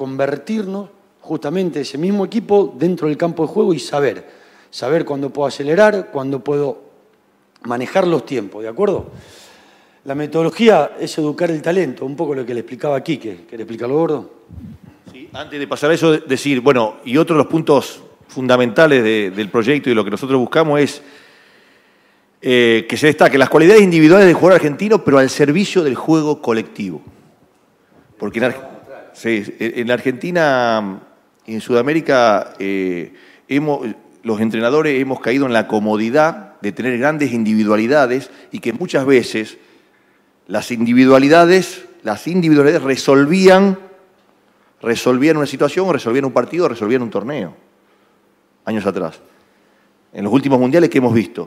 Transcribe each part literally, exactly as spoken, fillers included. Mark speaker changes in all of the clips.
Speaker 1: convertirnos justamente ese mismo equipo dentro del campo de juego y saber, saber cuándo puedo acelerar, cuándo puedo manejar los tiempos, ¿de acuerdo? La metodología es educar el talento, un poco lo que le explicaba aquí. ¿Querés explicarlo, Gordo?
Speaker 2: Sí, antes de pasar a eso, decir, bueno, y otro de los puntos fundamentales de, del proyecto y lo que nosotros buscamos es eh, que se destaque las cualidades individuales del jugador argentino, pero al servicio del juego colectivo. Porque en, Ar sí, en Argentina y en Sudamérica eh, hemos, los entrenadores hemos caído en la comodidad de tener grandes individualidades y que muchas veces las individualidades, las individualidades resolvían, resolvían una situación, o resolvían un partido, o resolvían un torneo, años atrás. En los últimos mundiales que hemos visto,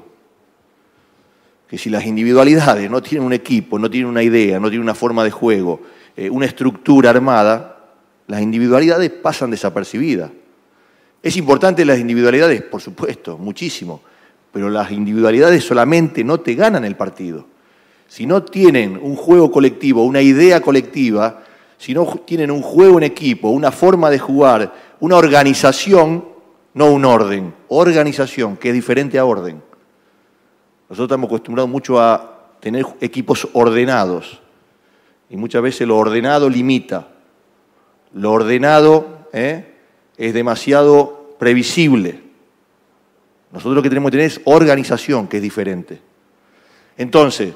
Speaker 2: que si las individualidades no tienen un equipo, no tienen una idea, no tienen una forma de juego, eh, una estructura armada, las individualidades pasan desapercibidas. Es importante las individualidades, por supuesto, muchísimo, pero las individualidades solamente no te ganan el partido. Si no tienen un juego colectivo, una idea colectiva, si no tienen un juego en equipo, una forma de jugar, una organización, no un orden, organización, que es diferente a orden. Nosotros estamos acostumbrados mucho a tener equipos ordenados y muchas veces lo ordenado limita. Lo ordenado ¿eh? es demasiado previsible. Nosotros lo que tenemos que tener es organización, que es diferente. Entonces,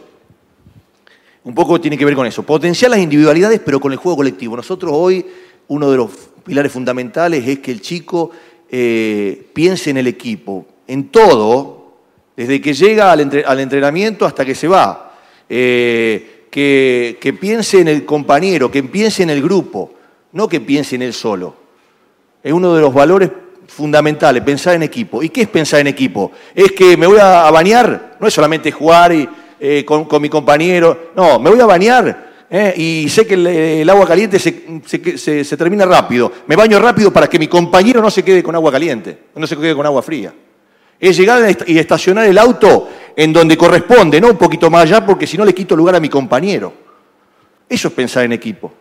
Speaker 2: un poco tiene que ver con eso. Potenciar las individualidades, pero con el juego colectivo. Nosotros hoy, uno de los pilares fundamentales es que el chico eh, piense en el equipo, en todo, desde que llega al, entre, al entrenamiento hasta que se va. Eh, que, que piense en el compañero, que piense en el grupo, no que piense en él solo. Es uno de los valores fundamentales, pensar en equipo. ¿Y qué es pensar en equipo? Es que me voy a, a bañar, no es solamente jugar y... Eh, con, con mi compañero, no, me voy a bañar eh, y sé que el, el agua caliente se, se, se, se termina rápido, me baño rápido para que mi compañero no se quede con agua caliente, no se quede con agua fría. Es llegar y estacionar el auto en donde corresponde, no un poquito más allá, porque si no le quito lugar a mi compañero. Eso es pensar en equipo.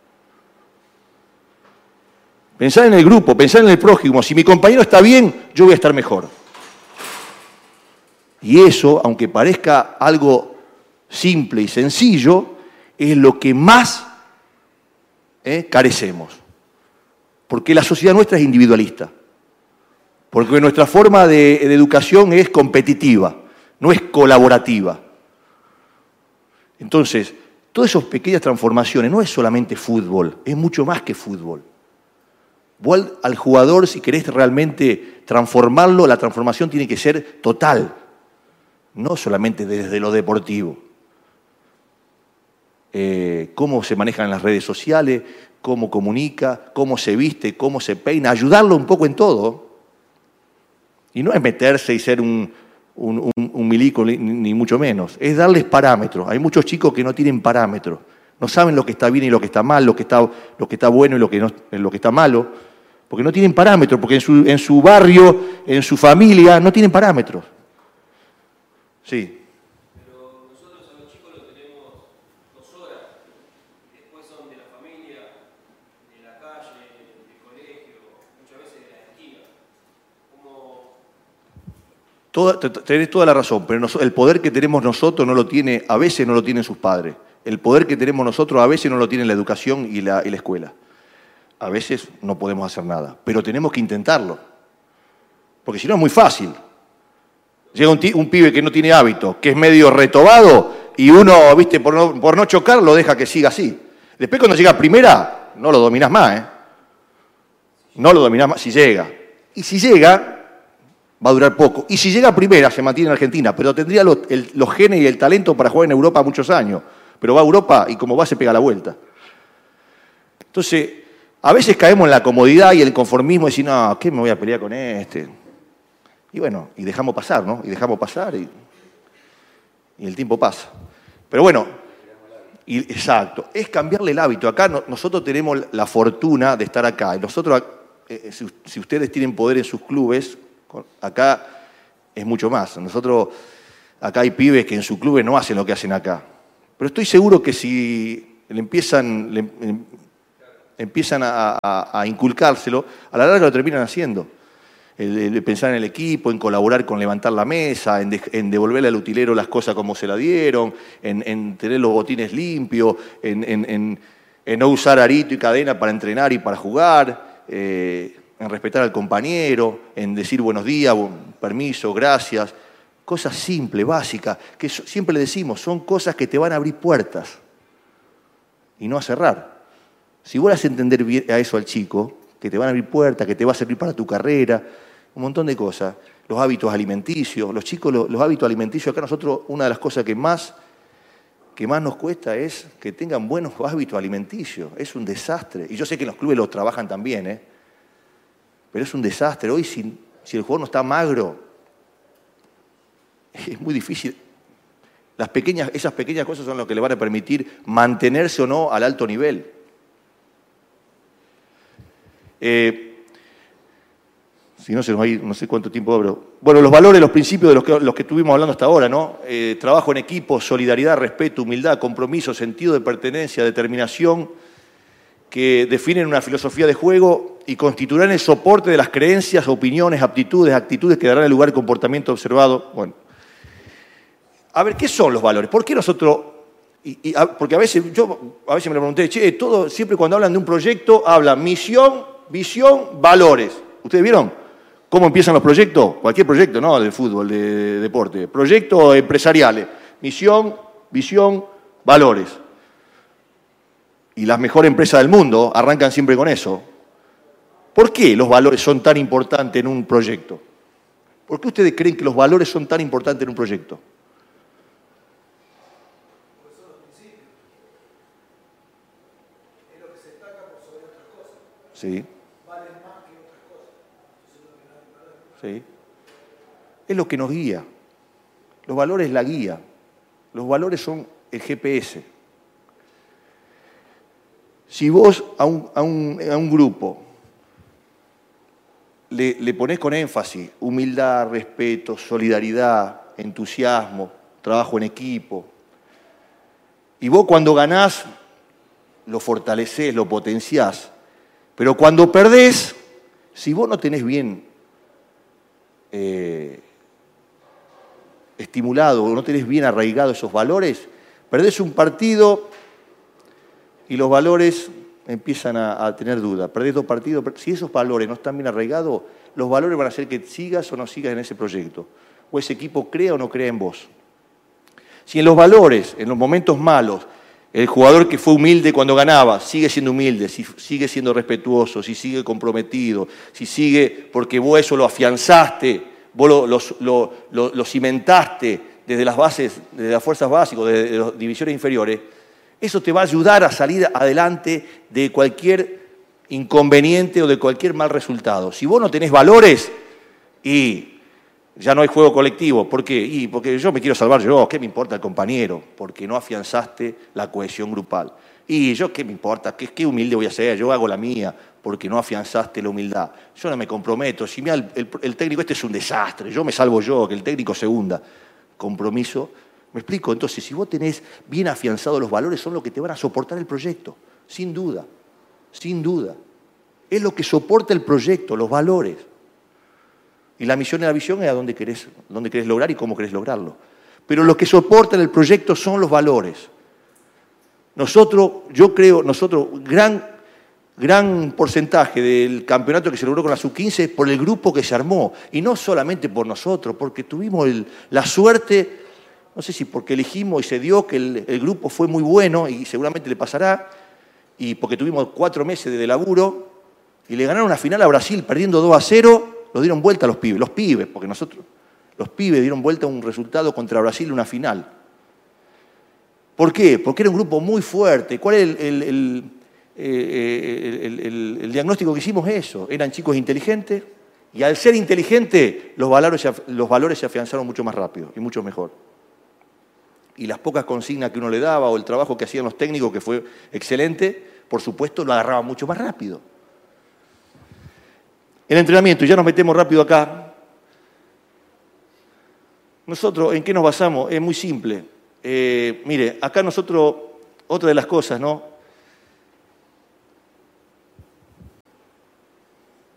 Speaker 2: Pensar en el grupo, pensar en el prójimo. Si mi compañero está bien, yo voy a estar mejor. Y eso, aunque parezca algo simple y sencillo, es lo que más eh, carecemos. Porque la sociedad nuestra es individualista. Porque nuestra forma de, de educación es competitiva, no es colaborativa. Entonces, todas esas pequeñas transformaciones no es solamente fútbol, es mucho más que fútbol. Vos al, al jugador, si querés realmente transformarlo, la transformación tiene que ser total. No solamente desde lo deportivo. Eh, cómo se manejan las redes sociales, cómo comunica, cómo se viste, cómo se peina, ayudarlo un poco en todo. Y no es meterse y ser un, un, un, un milico, ni, ni mucho menos. Es darles parámetros. Hay muchos chicos que no tienen parámetros. No saben lo que está bien y lo que está mal, lo que está, lo que está bueno y lo que, no, lo que está malo. Porque no tienen parámetros, porque en su, en su barrio, en su familia, no tienen parámetros. Sí.
Speaker 3: Pero nosotros a los chicos los tenemos dos horas, después son de la familia, de la calle, del colegio, muchas veces de la esquina. Como...
Speaker 2: Toda, tenés toda la razón, pero nos, el poder que tenemos nosotros no lo tiene, a veces no lo tienen sus padres. El poder que tenemos nosotros a veces no lo tiene la educación y la, y la escuela. A veces no podemos hacer nada, pero tenemos que intentarlo. Porque si no es muy fácil. Llega un, un pibe que no tiene hábito, que es medio retobado, y uno, viste, por no, por no chocar, lo deja que siga así. Después cuando llega a primera, no lo dominás más, ¿eh? No lo dominás más, si llega. Y si llega, va a durar poco. Y si llega a primera, se mantiene en Argentina, pero tendría los, el, los genes y el talento para jugar en Europa muchos años. Pero va a Europa y como va se pega la vuelta. Entonces, a veces caemos en la comodidad y el conformismo y decir, no, ¿qué me voy a pelear con este? Y bueno, y dejamos pasar, ¿no? Y dejamos pasar y, y el tiempo pasa. Pero bueno, y, exacto, es cambiarle el hábito. Acá no, nosotros tenemos la fortuna de estar acá. Y nosotros, eh, si, si ustedes tienen poder en sus clubes, acá es mucho más. Nosotros, acá hay pibes que en sus clubes no hacen lo que hacen acá. Pero estoy seguro que si le empiezan, le, empiezan a, a, a inculcárselo, a la larga lo terminan haciendo. El, el pensar en el equipo, en colaborar con levantar la mesa, en, de, en devolverle al utilero las cosas como se la dieron, en, en tener los botines limpios, en, en, en, en no usar arito y cadena para entrenar y para jugar, eh, en respetar al compañero, en decir buenos días, permiso, gracias. Cosas simples, básicas, que siempre le decimos, son cosas que te van a abrir puertas y no a cerrar. Si vos le haces entender bien a eso al chico, que te van a abrir puertas, que te va a servir para tu carrera, un montón de cosas, los hábitos alimenticios, los chicos, los, los hábitos alimenticios, acá nosotros una de las cosas que más, que más nos cuesta es que tengan buenos hábitos alimenticios, es un desastre. Y yo sé que en los clubes los trabajan también, ¿eh? Pero es un desastre. Hoy si, si el jugador no está magro, es muy difícil. Las pequeñas, esas pequeñas cosas son lo que le van a permitir mantenerse o no al alto nivel. Eh, si no se nos va a ir, no sé cuánto tiempo abro. Bueno, los valores, los principios de los que, los que estuvimos hablando hasta ahora, ¿no? Eh, trabajo en equipo, solidaridad, respeto, humildad, compromiso, sentido de pertenencia, determinación, que definen una filosofía de juego y constituirán el soporte de las creencias, opiniones, aptitudes, actitudes que darán el lugar al comportamiento observado. Bueno. A ver, ¿qué son los valores? ¿Por qué nosotros...? Y, y, a, porque a veces, yo a veces me lo pregunté, che, todo, siempre cuando hablan de un proyecto, hablan misión, visión, valores. ¿Ustedes vieron cómo empiezan los proyectos? Cualquier proyecto, ¿no? De fútbol, de, de deporte. Proyectos empresariales. Misión, visión, valores. Y las mejores empresas del mundo arrancan siempre con eso. ¿Por qué los valores son tan importantes en un proyecto? ¿Por qué ustedes creen que los valores son tan importantes en un proyecto? Sí. Valen más que otras cosas. Sí. Es lo que nos guía. Los valores es la guía. Los valores son el G P S. Si vos a un, a un, a un grupo le, le ponés con énfasis humildad, respeto, solidaridad, entusiasmo, trabajo en equipo, y vos cuando ganás lo fortalecés, lo potenciás, pero cuando perdés, si vos no tenés bien eh, estimulado o no tenés bien arraigado esos valores, perdés un partido y los valores empiezan a, a tener duda. Perdés dos partidos. Si esos valores no están bien arraigados, los valores van a hacer que sigas o no sigas en ese proyecto. O ese equipo crea o no crea en vos. Si en los valores, en los momentos malos, el jugador que fue humilde cuando ganaba sigue siendo humilde, si sigue siendo respetuoso, si sigue comprometido, si sigue porque vos eso lo afianzaste, vos lo, lo, lo, lo, lo cimentaste desde las bases, desde las fuerzas básicas, desde las divisiones inferiores, eso te va a ayudar a salir adelante de cualquier inconveniente o de cualquier mal resultado. Si vos no tenés valores y ya no hay juego colectivo. ¿Por qué? Y porque yo me quiero salvar yo, ¿qué me importa el compañero? Porque no afianzaste la cohesión grupal. Y yo, ¿qué me importa? ¿Qué, qué humilde voy a ser? Yo hago la mía, porque no afianzaste la humildad. Yo no me comprometo. Si mira, el, el, el técnico este es un desastre, yo me salvo yo, que el técnico se hunda. Compromiso. ¿Me explico? Entonces, si vos tenés bien afianzados los valores, son los que te van a soportar el proyecto. Sin duda. Sin duda. Es lo que soporta el proyecto, los valores. Y la misión y la visión es a dónde querés, dónde querés lograr y cómo querés lograrlo. Pero lo que soportan el proyecto son los valores. Nosotros, yo creo, nosotros, gran, gran porcentaje del campeonato que se logró con la sub quince es por el grupo que se armó. Y no solamente por nosotros, porque tuvimos el, la suerte, no sé si porque elegimos y se dio que el, el grupo fue muy bueno y seguramente le pasará, y porque tuvimos cuatro meses de laburo y le ganaron una final a Brasil perdiendo dos a cero. Lo dieron vuelta a los pibes, los pibes, porque nosotros, los pibes dieron vuelta a un resultado contra Brasil en una final. ¿Por qué? Porque era un grupo muy fuerte. ¿Cuál es el, el, el, el, el, el, el diagnóstico que hicimos? Eso. Eran chicos inteligentes y al ser inteligentes los valores, los valores se afianzaron mucho más rápido y mucho mejor. Y las pocas consignas que uno le daba o el trabajo que hacían los técnicos, que fue excelente, por supuesto lo agarraban mucho más rápido. El entrenamiento, y ya nos metemos rápido acá. Nosotros, ¿en qué nos basamos? Es muy simple. Eh, mire, acá nosotros, otra de las cosas, ¿no?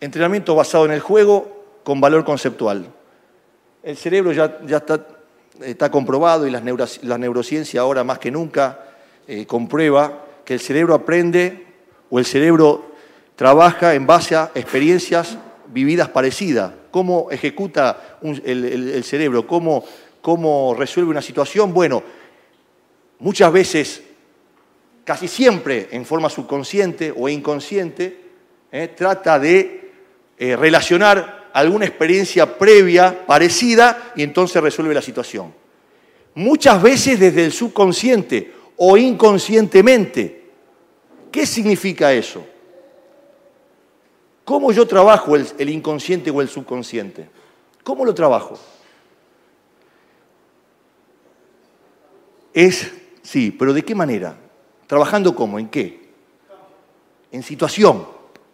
Speaker 2: entrenamiento basado en el juego con valor conceptual. El cerebro ya, ya está, está comprobado y las neuro, la neurociencia ahora más que nunca eh, comprueba que el cerebro aprende o el cerebro trabaja en base a experiencias vividas parecidas. Cómo ejecuta un, el, el, el cerebro, cómo, cómo resuelve una situación. Bueno, muchas veces, casi siempre en forma subconsciente o inconsciente, eh, trata de eh, relacionar alguna experiencia previa parecida y entonces resuelve la situación. Muchas veces desde el subconsciente o inconscientemente. ¿Qué significa eso? ¿Cómo yo trabajo el, el inconsciente o el subconsciente? ¿Cómo lo trabajo? Es, sí, pero ¿de qué manera? ¿Trabajando cómo? ¿En qué? En situación.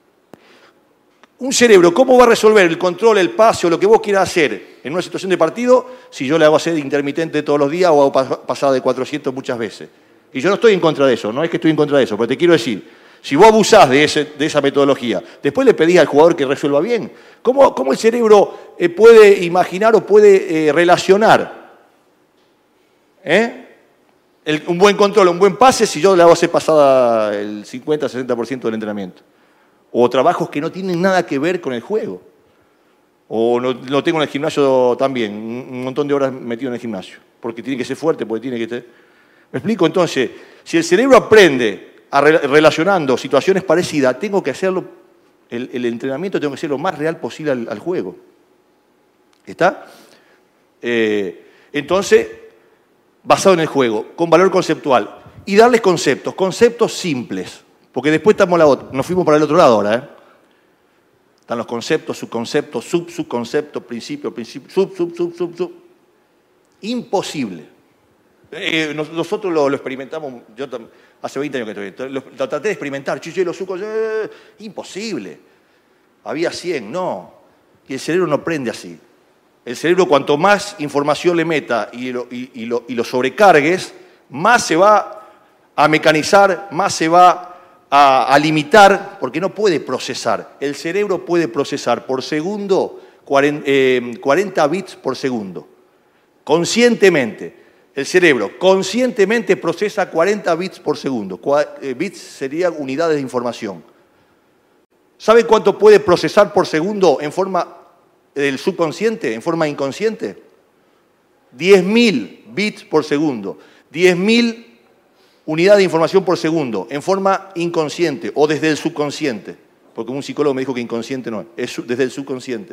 Speaker 2: Un cerebro, ¿cómo va a resolver el control, el pase o lo que vos quieras hacer en una situación de partido si yo le hago hacer intermitente todos los días o hago pasada de cuatrocientos muchas veces? Y yo no estoy en contra de eso, no es que estoy en contra de eso, pero te quiero decir, si vos abusás de, ese, de esa metodología, después le pedís al jugador que resuelva bien. ¿Cómo, cómo el cerebro eh, puede imaginar o puede eh, relacionar ¿eh? el, un buen control, un buen pase si yo le hago hacer pasada el cincuenta a sesenta por ciento del entrenamiento? O trabajos que no tienen nada que ver con el juego. O lo no, no tengo en el gimnasio también, un montón de horas metido en el gimnasio, porque tiene que ser fuerte, porque tiene que ser... ¿Me explico? Entonces, si el cerebro aprende a re relacionando situaciones parecidas, tengo que hacerlo, el, el entrenamiento tengo que hacerlo lo más real posible al, al juego. ¿Está? Eh, entonces, basado en el juego, con valor conceptual. Y darles conceptos, conceptos simples. Porque después estamos la otra, nos fuimos para el otro lado ahora, ¿eh? Están los conceptos, subconceptos, sub, subconceptos, principio, principio, sub, sub, sub, sub, sub. Imposible. Eh, nosotros lo, lo experimentamos, yo hace veinte años que estoy, lo, lo traté de experimentar, chiche, los sucos, eh, imposible. Había cien, no. Y el cerebro no aprende así. El cerebro, cuanto más información le meta y lo, y, y lo, y lo sobrecargues, más se va a mecanizar, más se va a, a limitar, porque no puede procesar. El cerebro puede procesar por segundo cuarenta bits por segundo. Conscientemente. El cerebro conscientemente procesa cuarenta bits por segundo. Bits serían unidades de información. ¿Sabe cuánto puede procesar por segundo en forma del subconsciente, en forma inconsciente? diez mil bits por segundo. diez mil unidades de información por segundo en forma inconsciente o desde el subconsciente. Porque un psicólogo me dijo que inconsciente no, es desde el subconsciente.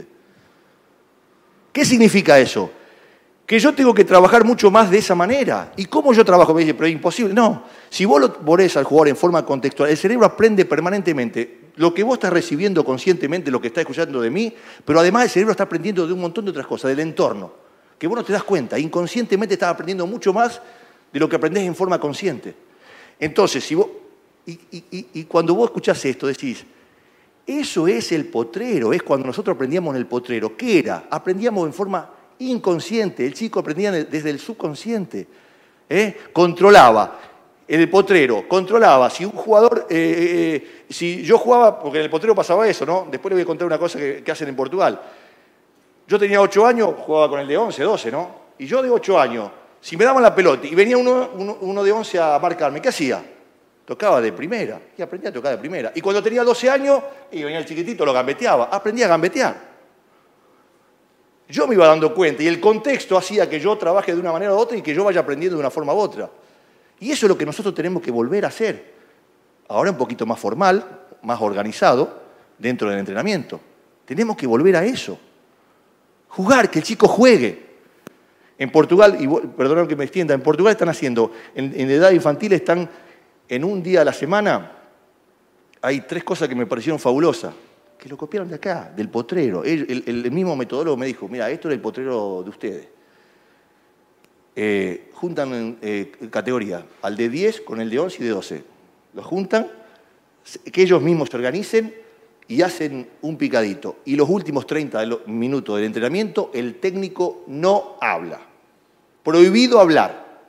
Speaker 2: ¿Qué significa eso? Que yo tengo que trabajar mucho más de esa manera. ¿Y cómo yo trabajo? Me dice, pero es imposible. No, si vos lo ponés al jugador en forma contextual, el cerebro aprende permanentemente lo que vos estás recibiendo conscientemente, lo que está escuchando de mí, pero además el cerebro está aprendiendo de un montón de otras cosas, del entorno, que vos no te das cuenta. Inconscientemente estás aprendiendo mucho más de lo que aprendés en forma consciente. Entonces, si vos, y, y, y, y cuando vos escuchás esto, decís, eso es el potrero, es cuando nosotros aprendíamos en el potrero. ¿Qué era? Aprendíamos en forma inconsciente, el chico aprendía desde el subconsciente, ¿eh? Controlaba en el potrero, controlaba, si un jugador, eh, eh, si yo jugaba, porque en el potrero pasaba eso, ¿no? Después le voy a contar una cosa que, que hacen en Portugal. Yo tenía ocho años, jugaba con el de once, doce, ¿no? Y yo de ocho años, si me daban la pelota y venía uno, uno, uno de once a marcarme, ¿qué hacía? Tocaba de primera, y aprendía a tocar de primera. Y cuando tenía doce años, y venía el chiquitito, lo gambeteaba, aprendía a gambetear. Yo me iba dando cuenta y el contexto hacía que yo trabaje de una manera u otra y que yo vaya aprendiendo de una forma u otra. Y eso es lo que nosotros tenemos que volver a hacer. Ahora un poquito más formal, más organizado, dentro del entrenamiento. Tenemos que volver a eso. Jugar, que el chico juegue. En Portugal, y perdón que me extienda, en Portugal están haciendo, en, en edad infantil están en un día a la semana, hay tres cosas que me parecieron fabulosas. Que lo copiaron de acá, del potrero. El, el, el mismo metodólogo me dijo, mira, esto era el potrero de ustedes. Eh, juntan eh, categoría al de diez con el de once y de doce. Los juntan, que ellos mismos se organicen y hacen un picadito. Y los últimos treinta minutos del entrenamiento, el técnico no habla. Prohibido hablar.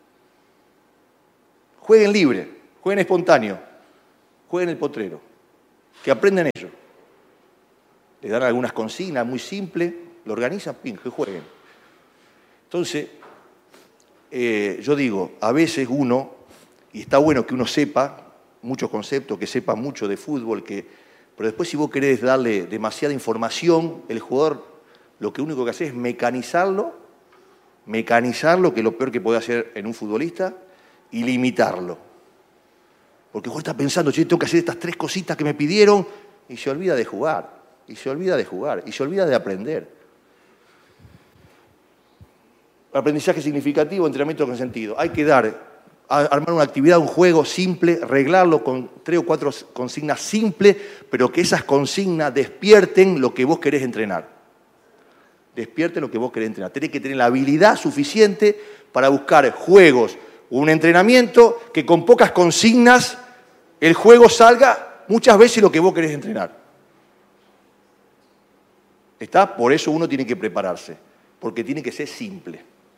Speaker 2: Jueguen libre, jueguen espontáneo, jueguen el potrero. Que aprendan ellos. les dan algunas consignas muy simples, lo organizan, pin, que jueguen. Entonces, eh, yo digo, a veces uno, y está bueno que uno sepa muchos conceptos, que sepa mucho de fútbol, que, pero después si vos querés darle demasiada información, el jugador lo que único que hace es mecanizarlo, mecanizarlo, que es lo peor que puede hacer en un futbolista, y limitarlo. Porque vos estás pensando, che, tengo que hacer estas tres cositas que me pidieron, y se olvida de jugar. Y se olvida de jugar, y se olvida de aprender. Aprendizaje significativo, entrenamiento con sentido. Hay que dar, armar una actividad, un juego simple, arreglarlo con tres o cuatro consignas simples, pero que esas consignas despierten lo que vos querés entrenar. Despierten lo que vos querés entrenar. Tenés que tener la habilidad suficiente para buscar juegos o un entrenamiento que con pocas consignas el juego salga muchas veces lo que vos querés entrenar. ¿Está? Por eso uno tiene que prepararse, porque tiene que ser simple.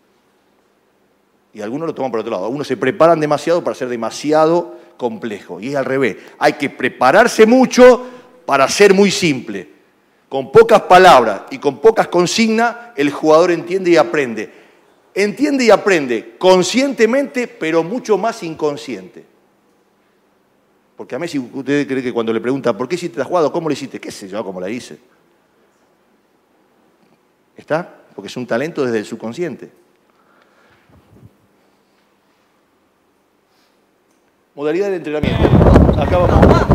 Speaker 2: Y algunos lo toman por otro lado. Algunos se preparan demasiado para ser demasiado complejo. Y es al revés. Hay que prepararse mucho para ser muy simple. Con pocas palabras y con pocas consignas, el jugador entiende y aprende. Entiende y aprende conscientemente, pero mucho más inconsciente. Porque a Messi, usted cree que cuando le pregunta, ¿por qué hiciste la jugada? ¿Cómo lo hiciste? ¿Qué sé yo? ¿Cómo la hice? ¿Está? Porque es un talento desde el subconsciente. Modalidad de entrenamiento. Acá vamos.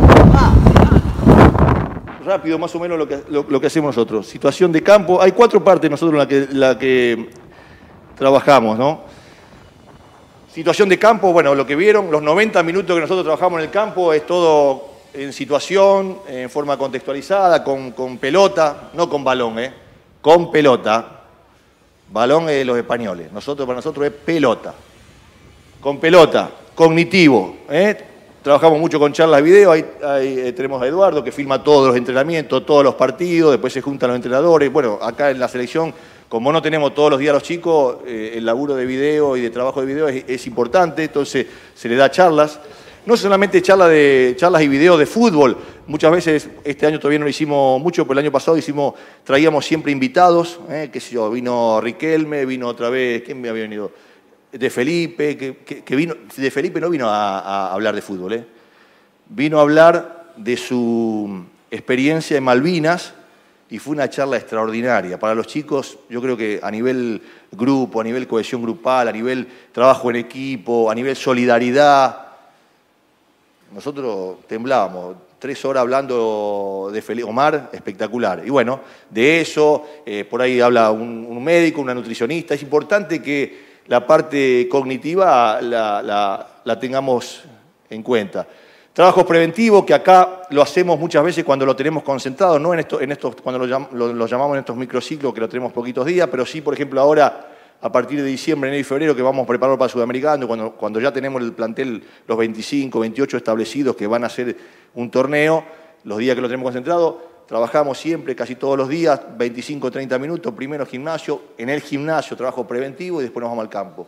Speaker 2: Rápido, más o menos lo que, lo, lo que hacemos nosotros. Situación de campo. Hay cuatro partes nosotros en la que, la que trabajamos, ¿no? Situación de campo, bueno, lo que vieron, los noventa minutos que nosotros trabajamos en el campo es todo en situación, en forma contextualizada, con, con pelota, no con balón, ¿eh? Con pelota. Balón es de los españoles. Nosotros, para nosotros es pelota. Con pelota. Cognitivo. ¿eh? Trabajamos mucho con charlas de video. Ahí, ahí eh, tenemos a Eduardo que filma todos los entrenamientos, todos los partidos. Después se juntan los entrenadores. Bueno, acá en la selección, como no tenemos todos los días a los chicos, eh, el laburo de video y de trabajo de video es, es importante. Entonces se le da charlas. No solamente charlas, de, charlas y videos de fútbol, muchas veces, este año todavía no lo hicimos mucho, pero el año pasado hicimos, traíamos siempre invitados, ¿eh? qué sé yo, vino Riquelme, vino otra vez, ¿quién me había venido? De Felipe, que, que, que vino, de Felipe no vino a, a hablar de fútbol, ¿eh? Vino a hablar de su experiencia en Malvinas y fue una charla extraordinaria. Para los chicos, yo creo que a nivel grupo, a nivel cohesión grupal, a nivel trabajo en equipo, a nivel solidaridad, nosotros temblábamos, tres horas hablando de Felipe Omar, espectacular. Y bueno, de eso, eh, por ahí habla un, un médico, una nutricionista. Es importante que la parte cognitiva la, la, la tengamos en cuenta. Trabajos preventivos, que acá lo hacemos muchas veces cuando lo tenemos concentrado, no en esto, en estos, cuando lo, lo, lo llamamos en estos microciclos, que lo tenemos poquitos días, pero sí, por ejemplo, ahora, a partir de diciembre, enero y febrero, que vamos a preparar para el Sudamericano, cuando, cuando ya tenemos el plantel, los veinticinco, veintiocho establecidos que van a hacer un torneo, los días que lo tenemos concentrado, trabajamos siempre, casi todos los días, veinticinco, treinta minutos, primero gimnasio, en el gimnasio trabajo preventivo y después nos vamos al campo.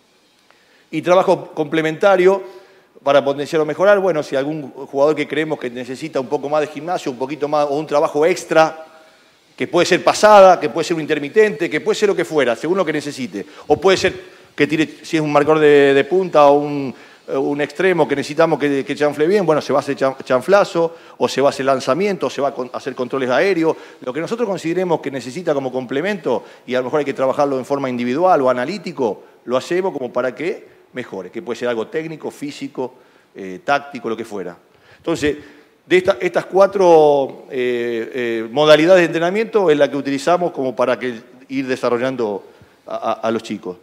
Speaker 2: Y trabajo complementario para potenciar o mejorar, bueno, si algún jugador que creemos que necesita un poco más de gimnasio, un poquito más, o un trabajo extra, que puede ser pasada, que puede ser un intermitente, que puede ser lo que fuera, según lo que necesite. O puede ser que tire, si es un marcador de, de punta o un, un extremo que necesitamos que, que chanfle bien, bueno, se va a hacer chanflazo, o se va a hacer lanzamiento, o se va a hacer controles aéreos. Lo que nosotros consideremos que necesita como complemento, y a lo mejor hay que trabajarlo en forma individual o analítico, lo hacemos como para que mejore, que puede ser algo técnico, físico, eh, táctico, lo que fuera. Entonces, de esta, estas cuatro eh, eh, modalidades de entrenamiento es la que utilizamos como para que, ir desarrollando a, a, a los chicos.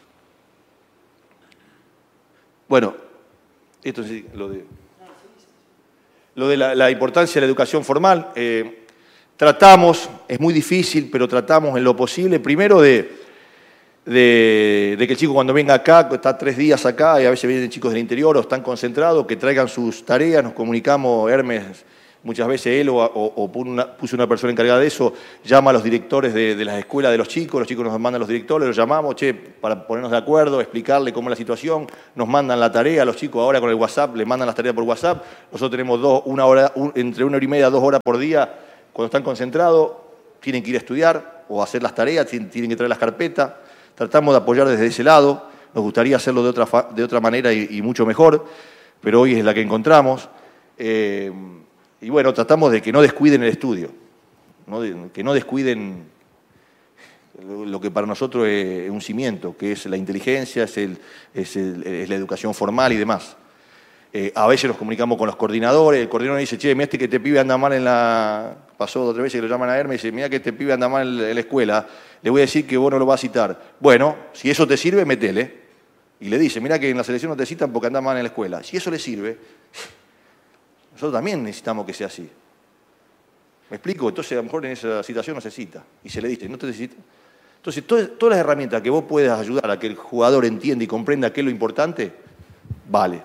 Speaker 2: Bueno, esto sí, lo de, lo de la, la importancia de la educación formal. Eh, tratamos, es muy difícil, pero tratamos en lo posible, primero de, de, de que el chico cuando venga acá, está tres días acá, y a veces vienen chicos del interior o están concentrados, que traigan sus tareas, nos comunicamos, Hermes, muchas veces él o, o, o puso una persona encargada de eso, llama a los directores de, de las escuelas de los chicos, los chicos nos mandan a los directores, los llamamos, che, para ponernos de acuerdo, explicarle cómo es la situación, nos mandan la tarea, los chicos ahora con el WhatsApp, les mandan las tareas por WhatsApp, nosotros tenemos dos, una hora, un, entre una hora y media, dos horas por día, cuando están concentrados, tienen que ir a estudiar o a hacer las tareas, tienen, tienen que traer las carpetas. Tratamos de apoyar desde ese lado. Nos gustaría hacerlo de otra, de otra manera y, y mucho mejor, pero hoy es la que encontramos. Eh, y bueno, tratamos de que no descuiden el estudio, ¿no? De, que no descuiden lo que para nosotros es un cimiento, que es la inteligencia, es, el, es, el, es la educación formal y demás. Eh, a veces nos comunicamos con los coordinadores, el coordinador dice, che, mira este que este pibe anda mal en la... Pasó dos o tres veces que lo llaman a Hermes y dice, mira que este pibe anda mal en la escuela, le voy a decir que vos no lo vas a citar. Bueno, si eso te sirve, metele. Y le dice, mira que en la selección no te citan porque anda mal en la escuela. Si eso le sirve, nosotros también necesitamos que sea así. ¿Me explico? Entonces a lo mejor en esa situación no se cita. Y se le dice, no te cita. Entonces todas, todas las herramientas que vos puedas ayudar a que el jugador entienda y comprenda qué es lo importante, vale.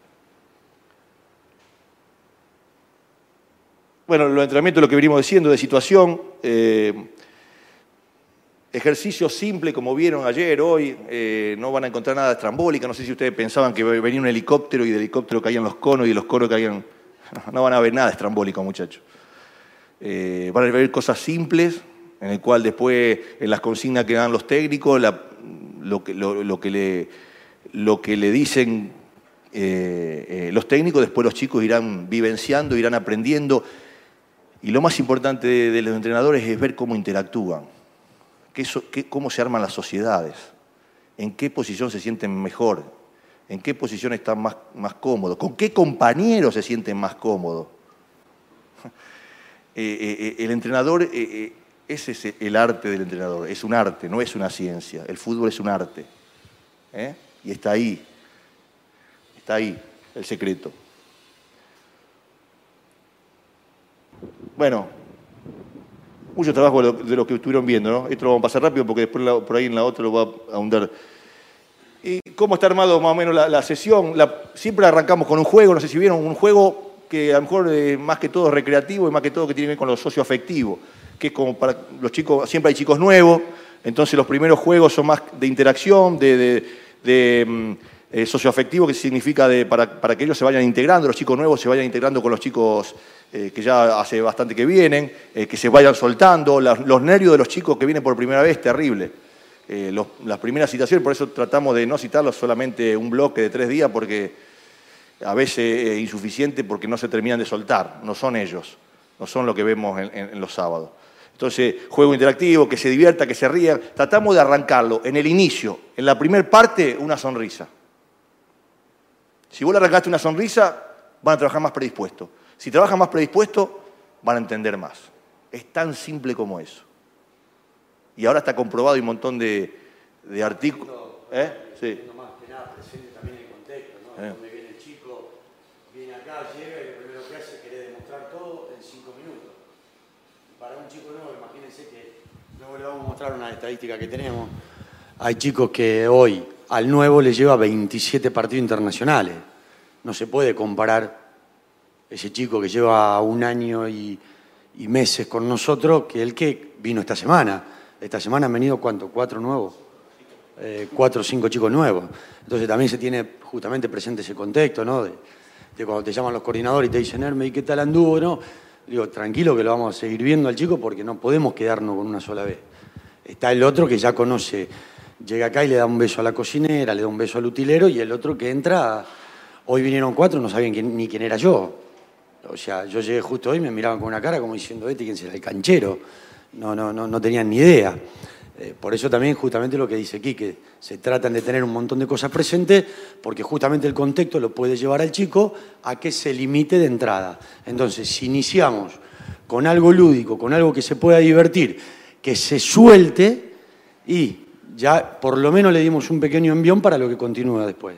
Speaker 2: Bueno, los entrenamientos, lo que venimos diciendo, de situación, eh, ejercicio simple, como vieron ayer, hoy, eh, no van a encontrar nada estrambólica. No sé si ustedes pensaban que venía un helicóptero y del helicóptero caían los conos y de los conos caían... No van a ver nada estrambólico, muchachos. Eh, van a ver cosas simples, en el cual después, en las consignas que dan los técnicos, la, lo, que, lo, lo, que le, lo que le dicen eh, eh, los técnicos, después los chicos irán vivenciando, irán aprendiendo. Y lo más importante de, de los entrenadores es ver cómo interactúan, qué, qué, cómo se arman las sociedades, en qué posición se sienten mejor, en qué posición están más, más cómodos, con qué compañeros se sienten más cómodos. Eh, eh, el entrenador, eh, eh, ese es el arte del entrenador, es un arte, no es una ciencia. El fútbol es un arte. ¿eh? Y está ahí, está ahí el secreto. Bueno, mucho trabajo de lo, de lo que estuvieron viendo, ¿no? Esto lo vamos a pasar rápido porque después la, por ahí en la otra lo va a ahondar. ¿Y cómo está armado más o menos la, la sesión? La, siempre arrancamos con un juego, no sé si vieron, un juego que a lo mejor eh, más que todo es recreativo y más que todo que tiene que ver con lo socioafectivo, que es como para los chicos, siempre hay chicos nuevos, entonces los primeros juegos son más de interacción, de, de, de eh, socioafectivo, que significa de, para, para que ellos se vayan integrando, los chicos nuevos se vayan integrando con los chicos eh, que ya hace bastante que vienen, eh, que se vayan soltando, la, los nervios de los chicos que vienen por primera vez, terrible. Eh, los, las primeras citaciones, por eso tratamos de no citarlos solamente un bloque de tres días, porque a veces es insuficiente porque no se terminan de soltar, no son ellos, no son lo que vemos en, en, en los sábados. Entonces, juego interactivo, que se divierta, que se ría. Tratamos de arrancarlo en el inicio, en la primera parte, una sonrisa. Si vos le arrancaste una sonrisa, van a trabajar más predispuestos. Si trabajan más predispuestos, van a entender más. Es tan simple como eso. Y ahora está comprobado, hay un montón de, de artículos. ¿Eh? Sí.
Speaker 1: Más que nada, presente también el contexto, ¿no?
Speaker 2: Eh.
Speaker 1: Donde viene el chico, viene acá, llega y lo primero que hace es querer demostrar todo en cinco minutos. Para un chico nuevo, imagínense que luego le vamos a mostrar una estadística que tenemos. Hay chicos que hoy al nuevo le lleva veintisiete partidos internacionales. No se puede comparar ese chico que lleva un año y, y meses con nosotros que el que vino esta semana. Esta semana han venido, ¿cuánto? ¿Cuatro nuevos? Eh, cuatro o cinco chicos nuevos. Entonces también se tiene justamente presente ese contexto, ¿no? De, de cuando te llaman los coordinadores y te dicen, Hermes, ¿y qué tal anduvo? ¿No? Digo, tranquilo que lo vamos a seguir viendo al chico porque no podemos quedarnos con una sola vez. Está el otro que ya conoce, llega acá y le da un beso a la cocinera, le da un beso al utilero, y el otro que entra, hoy vinieron cuatro, no sabían quién, ni quién era yo. O sea, yo llegué justo hoy y me miraban con una cara como diciendo, este, ¿quién será el canchero? No, no, no, no tenían ni idea. Eh, por eso también justamente lo que dice aquí, que se tratan de tener un montón de cosas presentes, porque justamente el contexto lo puede llevar al chico a que se limite de entrada. Entonces, si iniciamos con algo lúdico, con algo que se pueda divertir, que se suelte, y ya por lo menos le dimos un pequeño envión para lo que continúa después.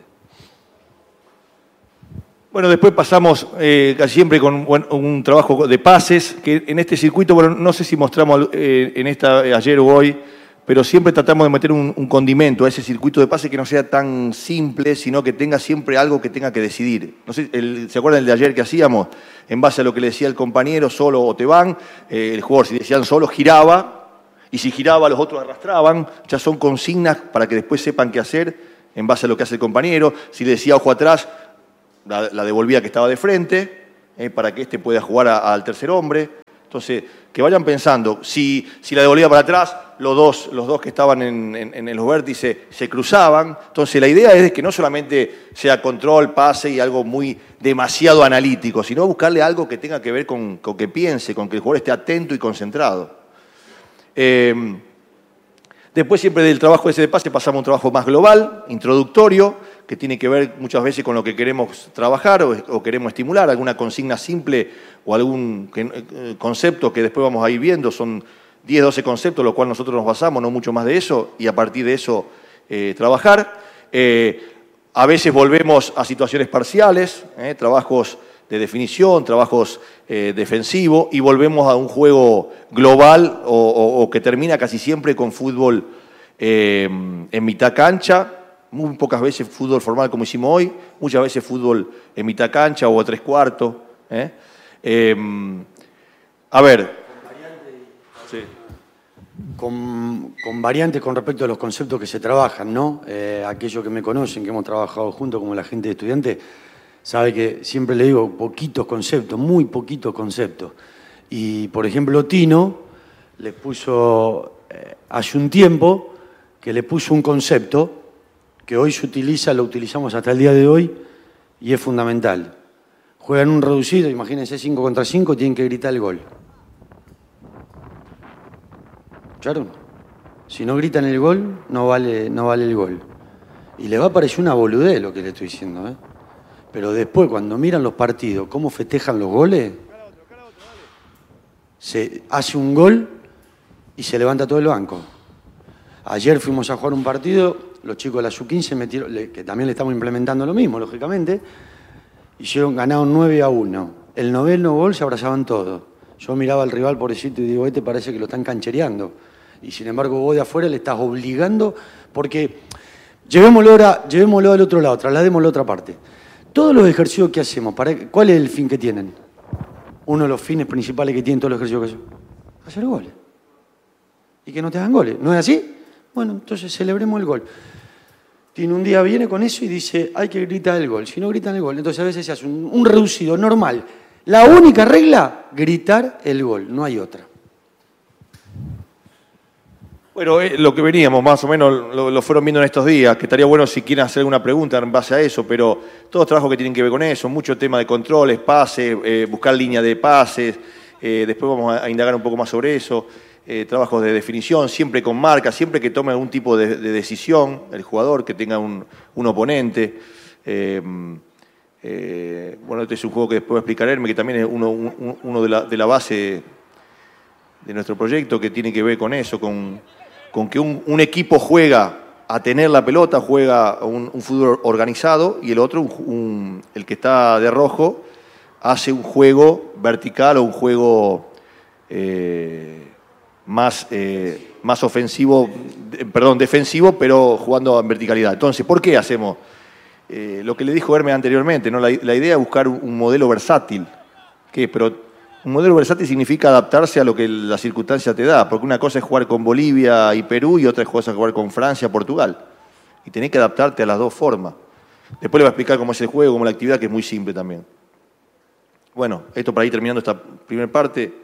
Speaker 2: Bueno, después pasamos eh, casi siempre con bueno, un trabajo de pases, que en este circuito, bueno, no sé si mostramos eh, en esta eh, ayer o hoy, pero siempre tratamos de meter un, un condimento a ese circuito de pases que no sea tan simple, sino que tenga siempre algo que tenga que decidir. No sé, el, ¿se acuerdan del de ayer que hacíamos? En base a lo que le decía el compañero, solo o te van, eh, el jugador, si decían solo, giraba, y si giraba los otros arrastraban. Ya son consignas para que después sepan qué hacer en base a lo que hace el compañero. Si le decía ojo atrás, la, la devolvía que estaba de frente, eh, para que éste pueda jugar a, al tercer hombre. Entonces, que vayan pensando, si, si la devolvía para atrás, los dos, los dos que estaban en, en, en los vértices se cruzaban. Entonces, la idea es que no solamente sea control, pase y algo muy demasiado analítico, sino buscarle algo que tenga que ver con, con que piense, con que el jugador esté atento y concentrado. Eh, después, siempre del trabajo ese de pase, pasamos a un trabajo más global, introductorio, que tiene que ver muchas veces con lo que queremos trabajar o, o queremos estimular, alguna consigna simple o algún que, concepto que después vamos a ir viendo. Son diez, doce conceptos, los cuales nosotros nos basamos, no mucho más de eso, y a partir de eso eh, trabajar. Eh, a veces volvemos a situaciones parciales, eh, trabajos de definición, trabajos eh, defensivos, y volvemos a un juego global o, o, o que termina casi siempre con fútbol eh, en mitad cancha. Muy pocas veces fútbol formal como hicimos hoy, muchas veces fútbol en mitad cancha o a tres cuartos. ¿eh? Eh, a ver. Sí.
Speaker 1: Con, con variantes con respecto a los conceptos que se trabajan, ¿no? Eh, aquellos que me conocen, que hemos trabajado juntos, como la gente de estudiante, sabe que siempre le digo poquitos conceptos, muy poquitos conceptos. Y, por ejemplo, Tino le puso, eh, hace un tiempo, que le puso un concepto que hoy se utiliza, lo utilizamos hasta el día de hoy, y es fundamental. Juegan un reducido, imagínense cinco contra cinco, tienen que gritar el gol. ¿Escucharon? Si no gritan el gol, no vale, no vale el gol. Y le va a parecer una boludez lo que le estoy diciendo, ¿eh? Pero después, cuando miran los partidos, cómo festejan los goles, se hace un gol y se levanta todo el banco. Ayer fuimos a jugar un partido, los chicos de la sub quince metieron, que también le estamos implementando lo mismo, lógicamente, hicieron, ganaron nueve a uno. El noveno gol se abrazaban todos. Yo miraba al rival, pobrecito, y digo, este parece que lo están canchereando. Y sin embargo, vos de afuera le estás obligando, porque llevémoslo, ahora, llevémoslo al otro lado, trasladémoslo a otra parte. Todos los ejercicios que hacemos, ¿para, ¿cuál es el fin que tienen? Uno de los fines principales que tienen todos los ejercicios que hacemos. Hacer goles. Y que no te hagan goles. ¿No es así? Bueno, entonces celebremos el gol. Tiene un día, viene con eso y dice, hay que gritar el gol. Si no gritan el gol, entonces a veces se hace un, un reducido normal. La única regla, gritar el gol, no hay otra.
Speaker 2: Bueno, eh, lo que veníamos más o menos lo, lo fueron viendo en estos días, que estaría bueno si quieren hacer alguna pregunta en base a eso, pero todos trabajos que tienen que ver con eso, mucho tema de controles, pases, eh, buscar línea de pases, eh, después vamos a, a indagar un poco más sobre eso. Eh, trabajos de definición, siempre con marca, siempre que tome algún tipo de, de decisión el jugador, que tenga un, un oponente. Eh, eh, bueno, este es un juego que después va a explicar Hermes, que también es uno, un, uno de, la, de la base de nuestro proyecto, que tiene que ver con eso, con, con que un, un equipo juega a tener la pelota, juega un, un fútbol organizado, y el otro, un, un, el que está de rojo, hace un juego vertical o un juego... Eh, Más, eh, más ofensivo, perdón, defensivo, pero jugando en verticalidad. Entonces, ¿por qué hacemos? Eh, lo que le dijo Hermes anteriormente, ¿no? La, la idea es buscar un, un modelo versátil. ¿Qué? Pero un modelo versátil significa adaptarse a lo que la circunstancia te da, porque una cosa es jugar con Bolivia y Perú y otra cosa es jugar con Francia, Portugal. Y tenés que adaptarte a las dos formas. Después le voy a explicar cómo es el juego, cómo es la actividad, que es muy simple también. Bueno, esto para ir terminando esta primera parte.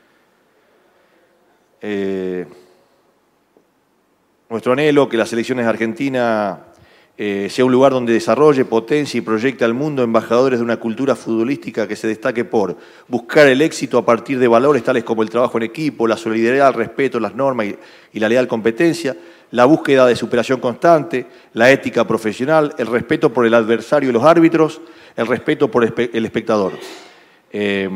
Speaker 2: Eh, nuestro anhelo, que las selecciones argentinas eh, sea un lugar donde desarrolle, potencie y proyecte al mundo embajadores de una cultura futbolística que se destaque por buscar el éxito a partir de valores tales como el trabajo en equipo, la solidaridad, el respeto, las normas y, y la leal competencia, la búsqueda de superación constante, la ética profesional, el respeto por el adversario y los árbitros, el respeto por el espectador. Eh,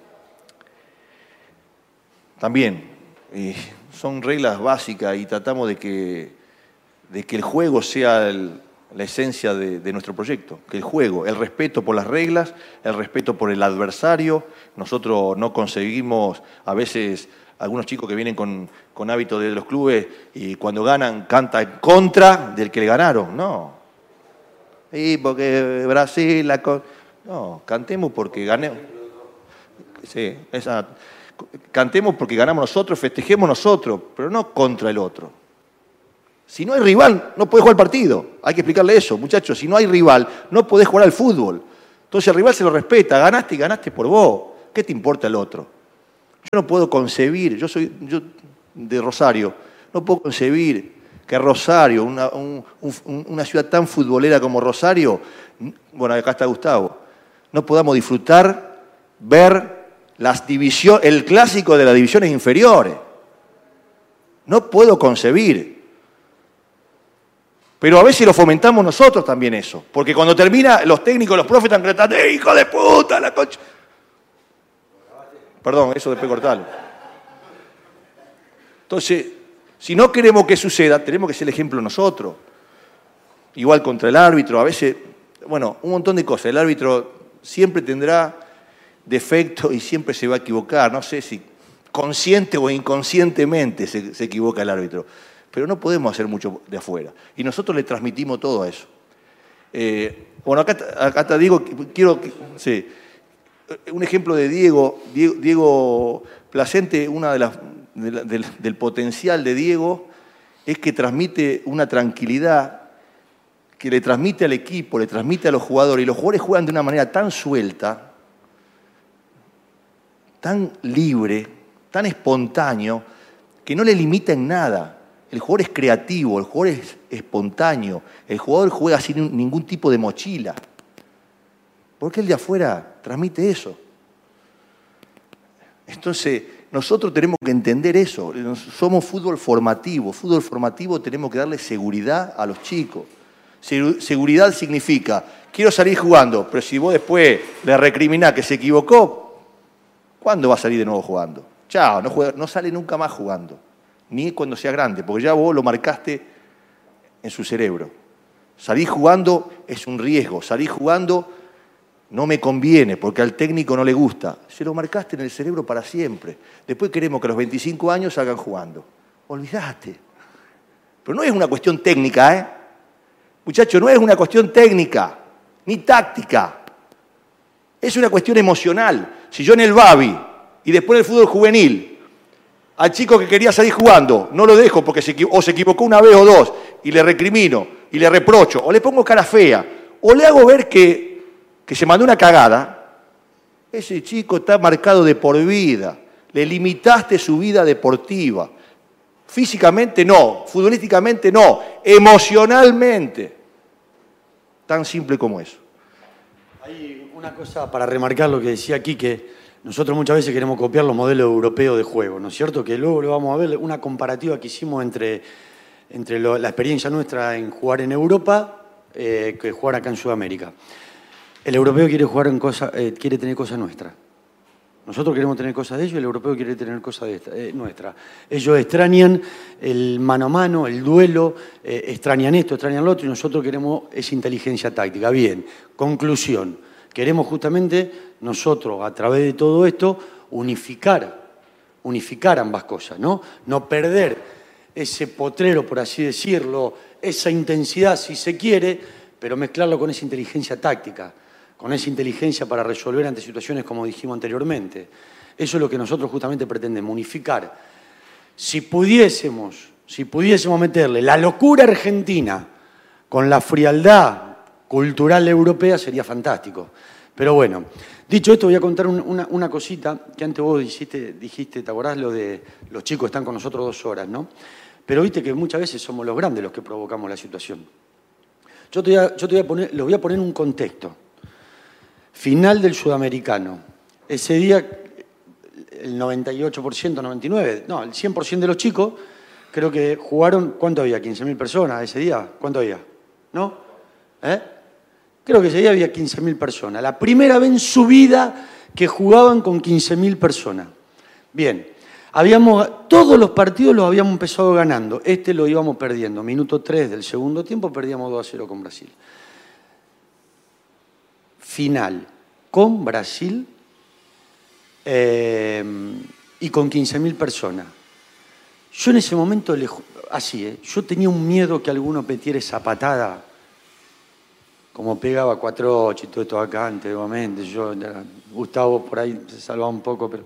Speaker 2: también Eh, son reglas básicas y tratamos de que, de que el juego sea el, la esencia de, de nuestro proyecto, que el juego, el respeto por las reglas, el respeto por el adversario. Nosotros no conseguimos, a veces, algunos chicos que vienen con, con hábito de los clubes y cuando ganan canta en contra del que le ganaron. No. Y porque Brasil... La co no, cantemos porque ganemos. Sí, esa... Cantemos porque ganamos nosotros, festejemos nosotros, pero no contra el otro. Si no hay rival, no podés jugar el partido. Hay que explicarle eso, muchachos. Si no hay rival, no podés jugar al fútbol. Entonces el rival se lo respeta, ganaste y ganaste por vos. ¿Qué te importa el otro? Yo no puedo concebir, yo soy yo de Rosario, no puedo concebir que Rosario, una, un, un, una ciudad tan futbolera como Rosario, bueno, acá está Gustavo, no podamos disfrutar, ver las divisiones, el clásico de las divisiones inferiores. No puedo concebir. Pero a veces lo fomentamos nosotros también eso. Porque cuando termina, los técnicos, los profes están gritando, ¡eh, hijo de puta, la concha! Perdón, eso después cortarlo. Entonces, si no queremos que suceda, tenemos que ser el ejemplo nosotros. Igual contra el árbitro, a veces, bueno, un montón de cosas. El árbitro siempre tendrá defectos y siempre se va a equivocar. No sé si consciente o inconscientemente se, se equivoca el árbitro. Pero no podemos hacer mucho de afuera. Y nosotros le transmitimos todo eso. Eh, bueno, acá, acá te digo, quiero, sí, un ejemplo de Diego, Diego, Diego Placente, una de las, de la, del, del potencial de Diego es que transmite una tranquilidad, que le transmite al equipo, le transmite a los jugadores, y los jugadores juegan de una manera tan suelta, tan libre, tan espontáneo, que no le limita en nada. El jugador es creativo, el jugador es espontáneo, el jugador juega sin ningún tipo de mochila. Porque el de afuera transmite eso. Entonces, nosotros tenemos que entender eso. Somos fútbol formativo. Fútbol formativo tenemos que darle seguridad a los chicos. Seguridad significa, quiero salir jugando, pero si vos después le recriminás que se equivocó, ¿cuándo va a salir de nuevo jugando? Chao, no, juega, no sale nunca más jugando. Ni cuando sea grande, porque ya vos lo marcaste en su cerebro. Salir jugando es un riesgo. Salir jugando no me conviene, porque al técnico no le gusta. Se lo marcaste en el cerebro para siempre. Después queremos que a los veinticinco años salgan jugando. Olvidaste. Pero no es una cuestión técnica, ¿eh? Muchachos, no es una cuestión técnica, ni táctica. Es una cuestión emocional. Si yo en el Babi y después en el fútbol juvenil, al chico que quería salir jugando, no lo dejo porque se, o se equivocó una vez o dos y le recrimino y le reprocho, o le pongo cara fea, o le hago ver que, que se mandó una cagada, ese chico está marcado de por vida. Le limitaste su vida deportiva. Físicamente no, futbolísticamente no, emocionalmente. Tan simple como eso.
Speaker 1: Hay una cosa para remarcar lo que decía aquí, que nosotros muchas veces queremos copiar los modelos europeos de juego, ¿no es cierto? Que luego lo vamos a ver, una comparativa que hicimos entre, entre lo, la experiencia nuestra en jugar en Europa eh, que jugar acá en Sudamérica. El europeo quiere jugar en cosas, eh, quiere tener cosas nuestras. Nosotros queremos tener cosas de ellos, el europeo quiere tener cosas de esta, eh, nuestras. Ellos extrañan el mano a mano, el duelo, eh, extrañan esto, extrañan lo otro, y nosotros queremos esa inteligencia táctica. Bien, conclusión. Queremos justamente nosotros, a través de todo esto, unificar, unificar ambas cosas, ¿no? No perder ese potrero, por así decirlo, esa intensidad, si se quiere, pero mezclarlo con esa inteligencia táctica, con esa inteligencia para resolver ante situaciones como dijimos anteriormente. Eso es lo que nosotros justamente pretendemos, unificar. Si pudiésemos, si pudiésemos meterle la locura argentina con la frialdad cultural europea, sería fantástico. Pero bueno, dicho esto, voy a contar un, una, una cosita que antes vos dijiste, dijiste, ¿te acordás lo de los chicos están con nosotros dos horas, ¿no? Pero viste que muchas veces somos los grandes los que provocamos la situación. Yo te voy a, yo te voy a poner, los voy a poner en un contexto. Final del Sudamericano. Ese día, el noventa y ocho por ciento, noventa y nueve por ciento, no, el cien por ciento de los chicos, creo que jugaron, ¿cuánto había? ¿quince mil personas ese día? ¿Cuánto había? ¿No? ¿Eh? Creo que ese día había quince mil personas. La primera vez en su vida que jugaban con quince mil personas. Bien, habíamos, todos los partidos los habíamos empezado ganando. Este lo íbamos perdiendo. Minuto tres del segundo tiempo perdíamos dos a cero con Brasil. Final con Brasil eh, y con quince mil personas. Yo en ese momento, así, ¿eh? Yo tenía un miedo que alguno metiera esa patada, como pegaba cuatro ocho y todo esto acá antiguamente. Yo, Gustavo por ahí se salvaba un poco, pero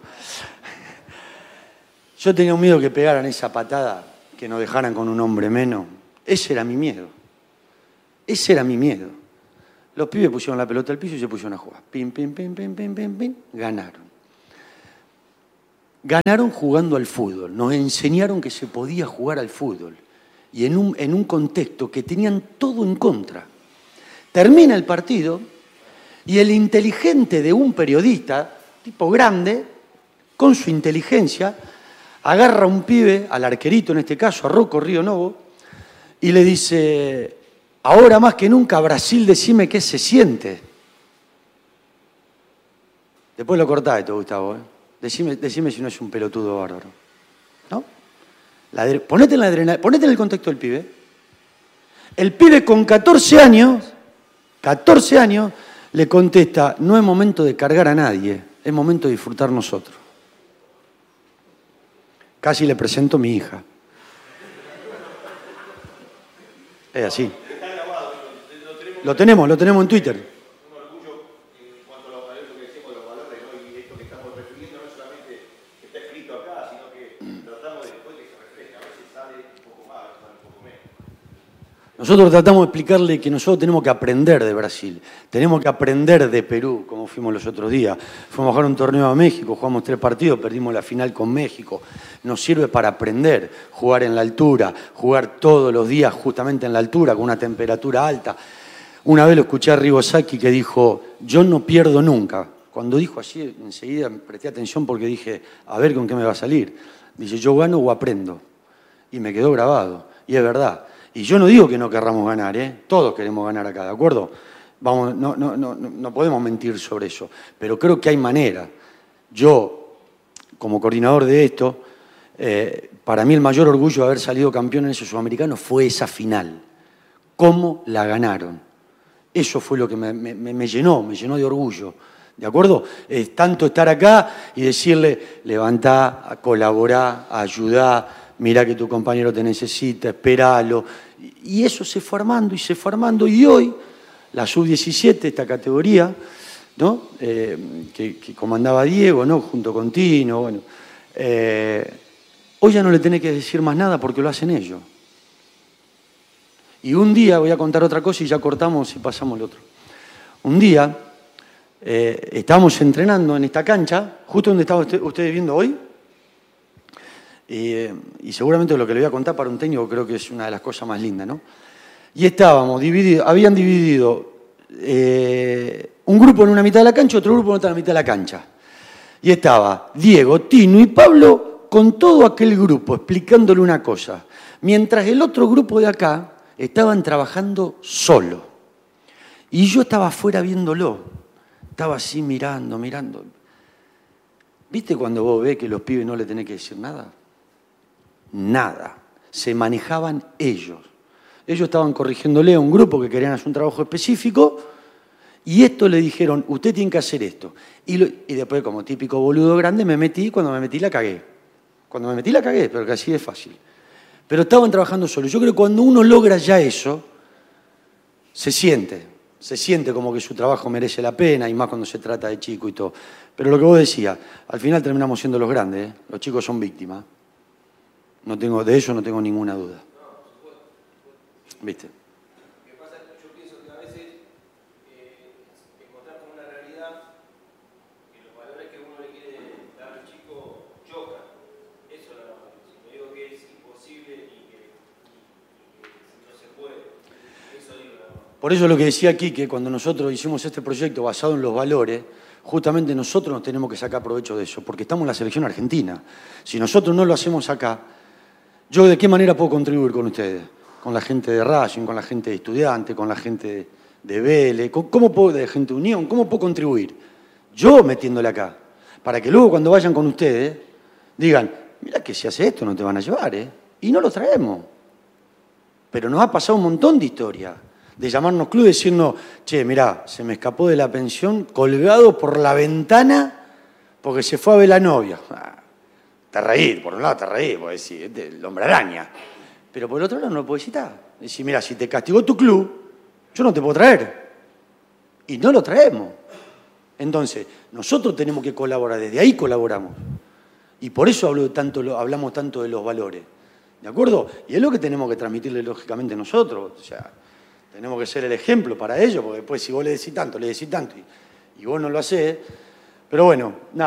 Speaker 1: yo tenía un miedo que pegaran esa patada, que nos dejaran con un hombre menos. Ese era mi miedo. Ese era mi miedo. Los pibes pusieron la pelota al piso y se pusieron a jugar. Pim, pim, pim, pim, pim, pim, pim. Ganaron. ganaron jugando al fútbol, nos enseñaron que se podía jugar al fútbol y en un, en un contexto que tenían todo en contra. Termina el partido y el inteligente de un periodista, tipo grande, con su inteligencia, agarra a un pibe, al arquerito en este caso, a Rocco Río Novo, y le dice, ahora más que nunca, Brasil, decime qué se siente. Después lo cortás esto, Gustavo, ¿eh? Decime, decime si no es un pelotudo bárbaro. ¿No? La, ponete, en la adrenalina, ponete en el contexto del pibe. El pibe con catorce años, catorce años, le contesta, no es momento de cargar a nadie, es momento de disfrutar nosotros. Casi le presento a mi hija. Es así. Lo tenemos, lo tenemos en Twitter. Nosotros tratamos de explicarle que nosotros tenemos que aprender de Brasil, tenemos que aprender de Perú, como fuimos los otros días. Fuimos a jugar un torneo a México, jugamos tres partidos, perdimos la final con México. Nos sirve para aprender, jugar en la altura, jugar todos los días justamente en la altura, con una temperatura alta. Una vez lo escuché a Ribosaki que dijo, yo no pierdo nunca. Cuando dijo así, enseguida me presté atención porque dije, a ver con qué me va a salir. Dice, yo gano o aprendo. Y me quedó grabado, y es verdad. Y yo no digo que no querramos ganar, ¿eh? Todos queremos ganar acá, ¿de acuerdo? Vamos, no, no, no, no podemos mentir sobre eso, pero creo que hay manera. Yo, como coordinador de esto, eh, para mí el mayor orgullo de haber salido campeón en esos sudamericanos fue esa final. ¿Cómo la ganaron? Eso fue lo que me, me, me llenó, me llenó de orgullo, ¿de acuerdo? Es tanto estar acá y decirle, levantá, colaborá, ayudá, mirá que tu compañero te necesita, esperalo. Y eso se fue armando y se fue armando. Y hoy, la sub diecisiete, esta categoría, ¿no? eh, que, que comandaba Diego, ¿no? Junto con Tino, bueno, eh, hoy ya no le tenés que decir más nada porque lo hacen ellos. Y un día, voy a contar otra cosa y ya cortamos y pasamos al otro. Un día, eh, estábamos entrenando en esta cancha, justo donde estaban usted, ustedes viendo hoy, Eh, y seguramente lo que le voy a contar para un técnico creo que es una de las cosas más lindas, ¿no? Y estábamos divididos, habían dividido eh, un grupo en una mitad de la cancha, otro grupo en otra mitad de la cancha. Y estaba Diego, Tino y Pablo con todo aquel grupo explicándole una cosa, mientras el otro grupo de acá estaban trabajando solo. Y yo estaba afuera viéndolo, estaba así mirando, mirando. ¿Viste cuando vos ves que los pibes no le tenés que decir nada? Nada. Se manejaban ellos. Ellos estaban corrigiéndole a un grupo que querían hacer un trabajo específico y esto le dijeron, usted tiene que hacer esto. Y, lo, y después, como típico boludo grande, me metí, cuando me metí la cagué. Cuando me metí la cagué, pero que así es fácil. Pero estaban trabajando solos. Yo creo que cuando uno logra ya eso, se siente. Se siente como que su trabajo merece la pena y más cuando se trata de chico y todo. Pero lo que vos decías, al final terminamos siendo los grandes, ¿eh? Los chicos son víctimas. No tengo, de eso no tengo ninguna duda. ¿Viste?
Speaker 3: Lo que pasa es que yo pienso que a veces eh, encontrar como una realidad que los valores que uno le quiere dar al chico chocan. Eso es lo que no digo que es imposible y que, y, y que no se puede. Eso digo nada más.
Speaker 1: Por eso lo que decía aquí, que cuando nosotros hicimos este proyecto basado en los valores, justamente nosotros nos tenemos que sacar provecho de eso, porque estamos en la selección argentina. Si nosotros no lo hacemos acá, ¿yo de qué manera puedo contribuir con ustedes? Con la gente de Racing, con la gente de Estudiantes, con la gente de Vélez, ¿cómo puedo, de gente de Unión? ¿Cómo puedo contribuir? Yo metiéndole acá, para que luego cuando vayan con ustedes digan, mira que si hace esto no te van a llevar, ¿eh? Y no lo traemos. Pero nos ha pasado un montón de historias. De llamarnos club y decirnos, che, mirá, se me escapó de la pensión colgado por la ventana porque se fue a ver la novia. Ah, te reís, por un lado te reís, porque decís, es el hombre araña. Pero por el otro lado no lo puedes citar. Decir, mirá, si te castigó tu club, yo no te puedo traer. Y no lo traemos. Entonces, nosotros tenemos que colaborar, desde ahí colaboramos. Y por eso hablo tanto, hablamos tanto de los valores. ¿De acuerdo? Y es lo que tenemos que transmitirle lógicamente nosotros. O sea, tenemos que ser el ejemplo para ellos, porque después si vos le decís tanto, le decís tanto, y, y vos no lo hacés. Pero bueno, nada,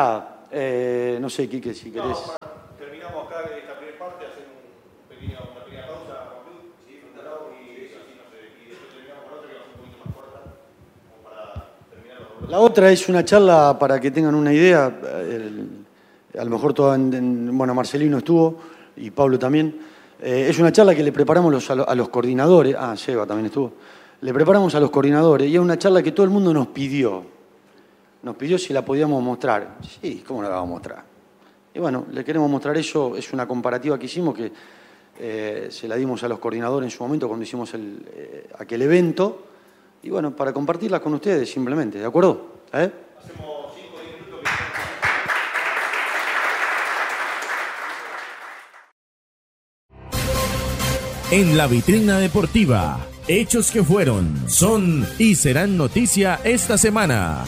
Speaker 1: Eh, no sé, Quique, si querés.
Speaker 2: No, terminamos acá esta primera parte, hacer un pequeño, una pequeña pausa, Juan Cruz, ¿sí? Y así no sé, y después terminamos con otra que va a ser un poquito más corta, como para terminar los...
Speaker 1: La otra es una charla para que tengan una idea. El, a lo mejor todo en, en, bueno, Marcelino estuvo y Pablo también. Eh, es una charla que le preparamos los, a, los, a los coordinadores. Ah, Seba también estuvo. Le preparamos a los coordinadores y es una charla que todo el mundo nos pidió. Nos pidió si la podíamos mostrar. Sí, ¿cómo la vamos a mostrar? Y bueno, le queremos mostrar eso. Es una comparativa que hicimos que eh, se la dimos a los coordinadores en su momento cuando hicimos el, eh, aquel evento. Y bueno, para compartirla con ustedes simplemente, ¿de acuerdo? ¿Eh?
Speaker 2: Hacemos cinco o diez minutos.
Speaker 4: En la vitrina deportiva, hechos que fueron, son y serán noticia esta semana.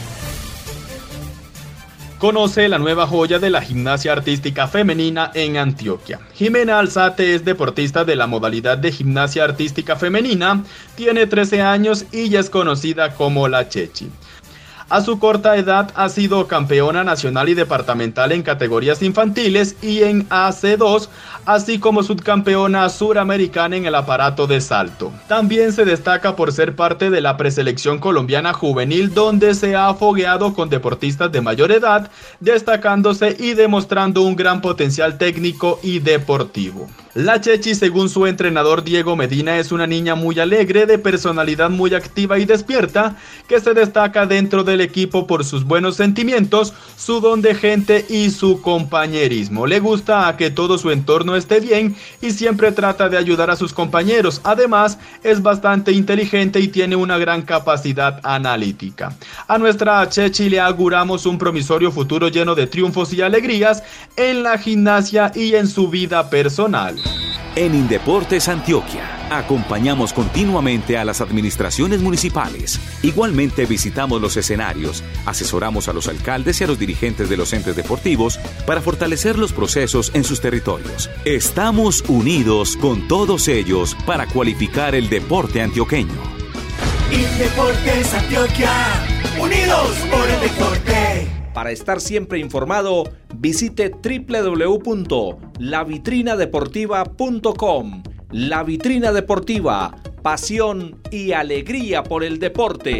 Speaker 5: Conoce la nueva joya de la gimnasia artística femenina en Antioquia. Jimena Alzate es deportista de la modalidad de gimnasia artística femenina, tiene trece años y ya es conocida como la Chechi. A su corta edad ha sido campeona nacional y departamental en categorías infantiles y en A C dos, así como subcampeona suramericana en el aparato de salto. También se destaca por ser parte de la preselección colombiana juvenil, donde se ha fogueado con deportistas de mayor edad, destacándose y demostrando un gran potencial técnico y deportivo. La Chechi, según su entrenador Diego Medina, es una niña muy alegre, de personalidad muy activa y despierta, que se destaca dentro del equipo por sus buenos sentimientos, su don de gente y su compañerismo. Le gusta a que todo su entorno esté bien y siempre trata de ayudar a sus compañeros. Además, es bastante inteligente y tiene una gran capacidad analítica. A nuestra Chechi le auguramos un promisorio futuro lleno de triunfos y alegrías en la gimnasia y en su vida personal.
Speaker 6: En Indeportes Antioquia, acompañamos continuamente a las administraciones municipales. Igualmente visitamos los escenarios, asesoramos a los alcaldes y a los dirigentes de los entes deportivos para fortalecer los procesos en sus territorios. Estamos unidos con todos ellos para cualificar el deporte antioqueño.
Speaker 7: Indeportes Antioquia, unidos por el deporte.
Speaker 8: Para estar siempre informado, visite doble u doble u doble u punto la vitrina deportiva punto com. La Vitrina Deportiva, pasión y alegría por el deporte.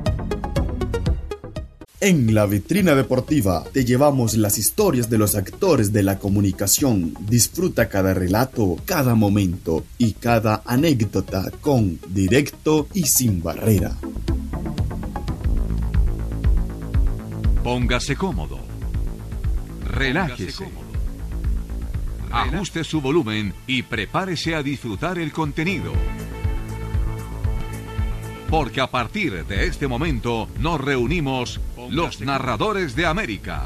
Speaker 9: En La Vitrina Deportiva te llevamos las historias de los actores de la comunicación. Disfruta cada relato, cada momento y cada anécdota con directo y sin barrera.
Speaker 10: Póngase cómodo, relájese, ajuste su volumen y prepárese a disfrutar el contenido. Porque a partir de este momento nos reunimos los narradores de América.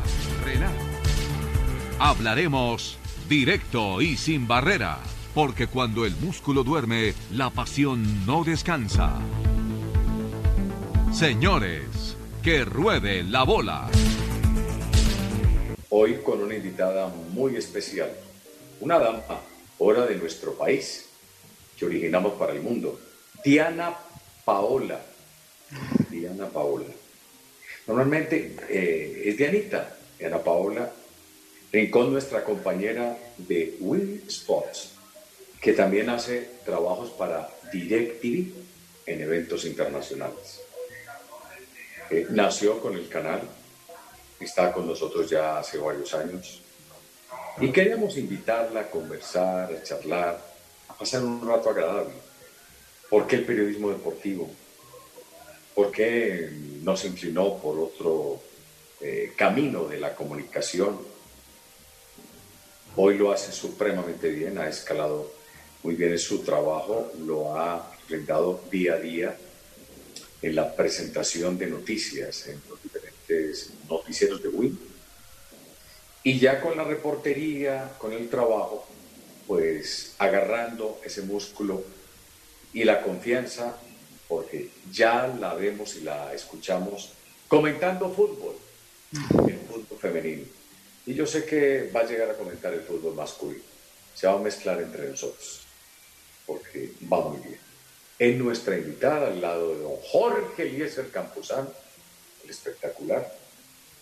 Speaker 10: Hablaremos directo y sin barrera, porque cuando el músculo duerme, la pasión no descansa. Señores, que ruede la bola.
Speaker 11: Hoy con una invitada muy especial, una dama, hora de nuestro país, que originamos para el mundo, Diana Paola. Diana Paola. Normalmente eh, es Dianita, Diana Paola Rincón, nuestra compañera de Win Sports, que también hace trabajos para DirecTV en eventos internacionales. Eh, nació con el canal, está con nosotros ya hace varios años y queríamos invitarla a conversar, a charlar, a pasar un rato agradable. ¿Por qué el periodismo deportivo? ¿Por qué no se inclinó por otro eh, camino de la comunicación? Hoy lo hace supremamente bien, ha escalado muy bien en su trabajo, lo ha brindado día a día en la presentación de noticias en los diferentes noticieros de Win. Y ya con la reportería, con el trabajo, pues agarrando ese músculo y la confianza, porque ya la vemos y la escuchamos comentando fútbol, el fútbol femenino. Y yo sé que va a llegar a comentar el fútbol masculino. Se va a mezclar entre nosotros, porque va muy bien. Es nuestra invitada al lado de don Jorge Eliezer Campuzano, el espectacular.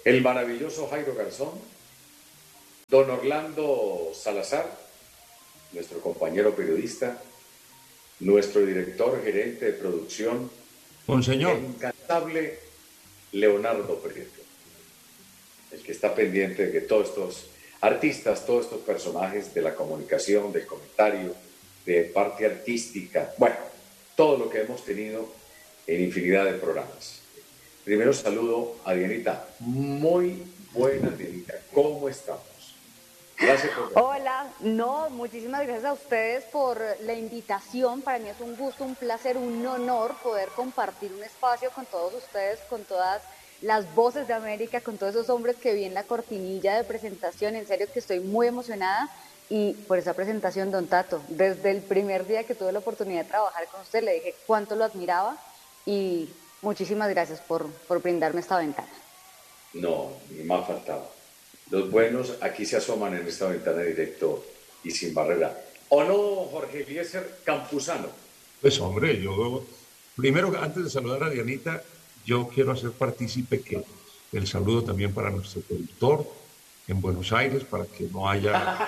Speaker 11: el maravilloso Jairo Garzón, don Orlando Salazar, nuestro compañero periodista, nuestro director gerente de producción,
Speaker 12: Monseñor,
Speaker 11: el incansable Leonardo Prieto, el que está pendiente de que todos estos artistas, todos estos personajes de la comunicación, del comentario, de parte artística, bueno, todo lo que hemos tenido en infinidad de programas. Primero saludo a Dianita. Muy buena, Dianita. ¿Cómo estamos? Gracias por venir.
Speaker 13: Hola, no, muchísimas gracias a ustedes por la invitación. Para mí es un gusto, un placer, un honor poder compartir un espacio con todos ustedes, con todas las voces de América, con todos esos hombres que vi en la cortinilla de presentación. En serio que estoy muy emocionada y por esa presentación, don Tato, desde el primer día que tuve la oportunidad de trabajar con usted, le dije cuánto lo admiraba y muchísimas gracias por, por brindarme esta ventana.
Speaker 11: No, ni más faltaba. Los buenos aquí se asoman en esta ventana directo y sin barrera. ¿O no, Jorge Eliezer Campuzano?
Speaker 12: pues hombre, yo primero, antes de saludar a Dianita, yo quiero hacer partícipe que el saludo también para nuestro productor en Buenos Aires, para que no haya...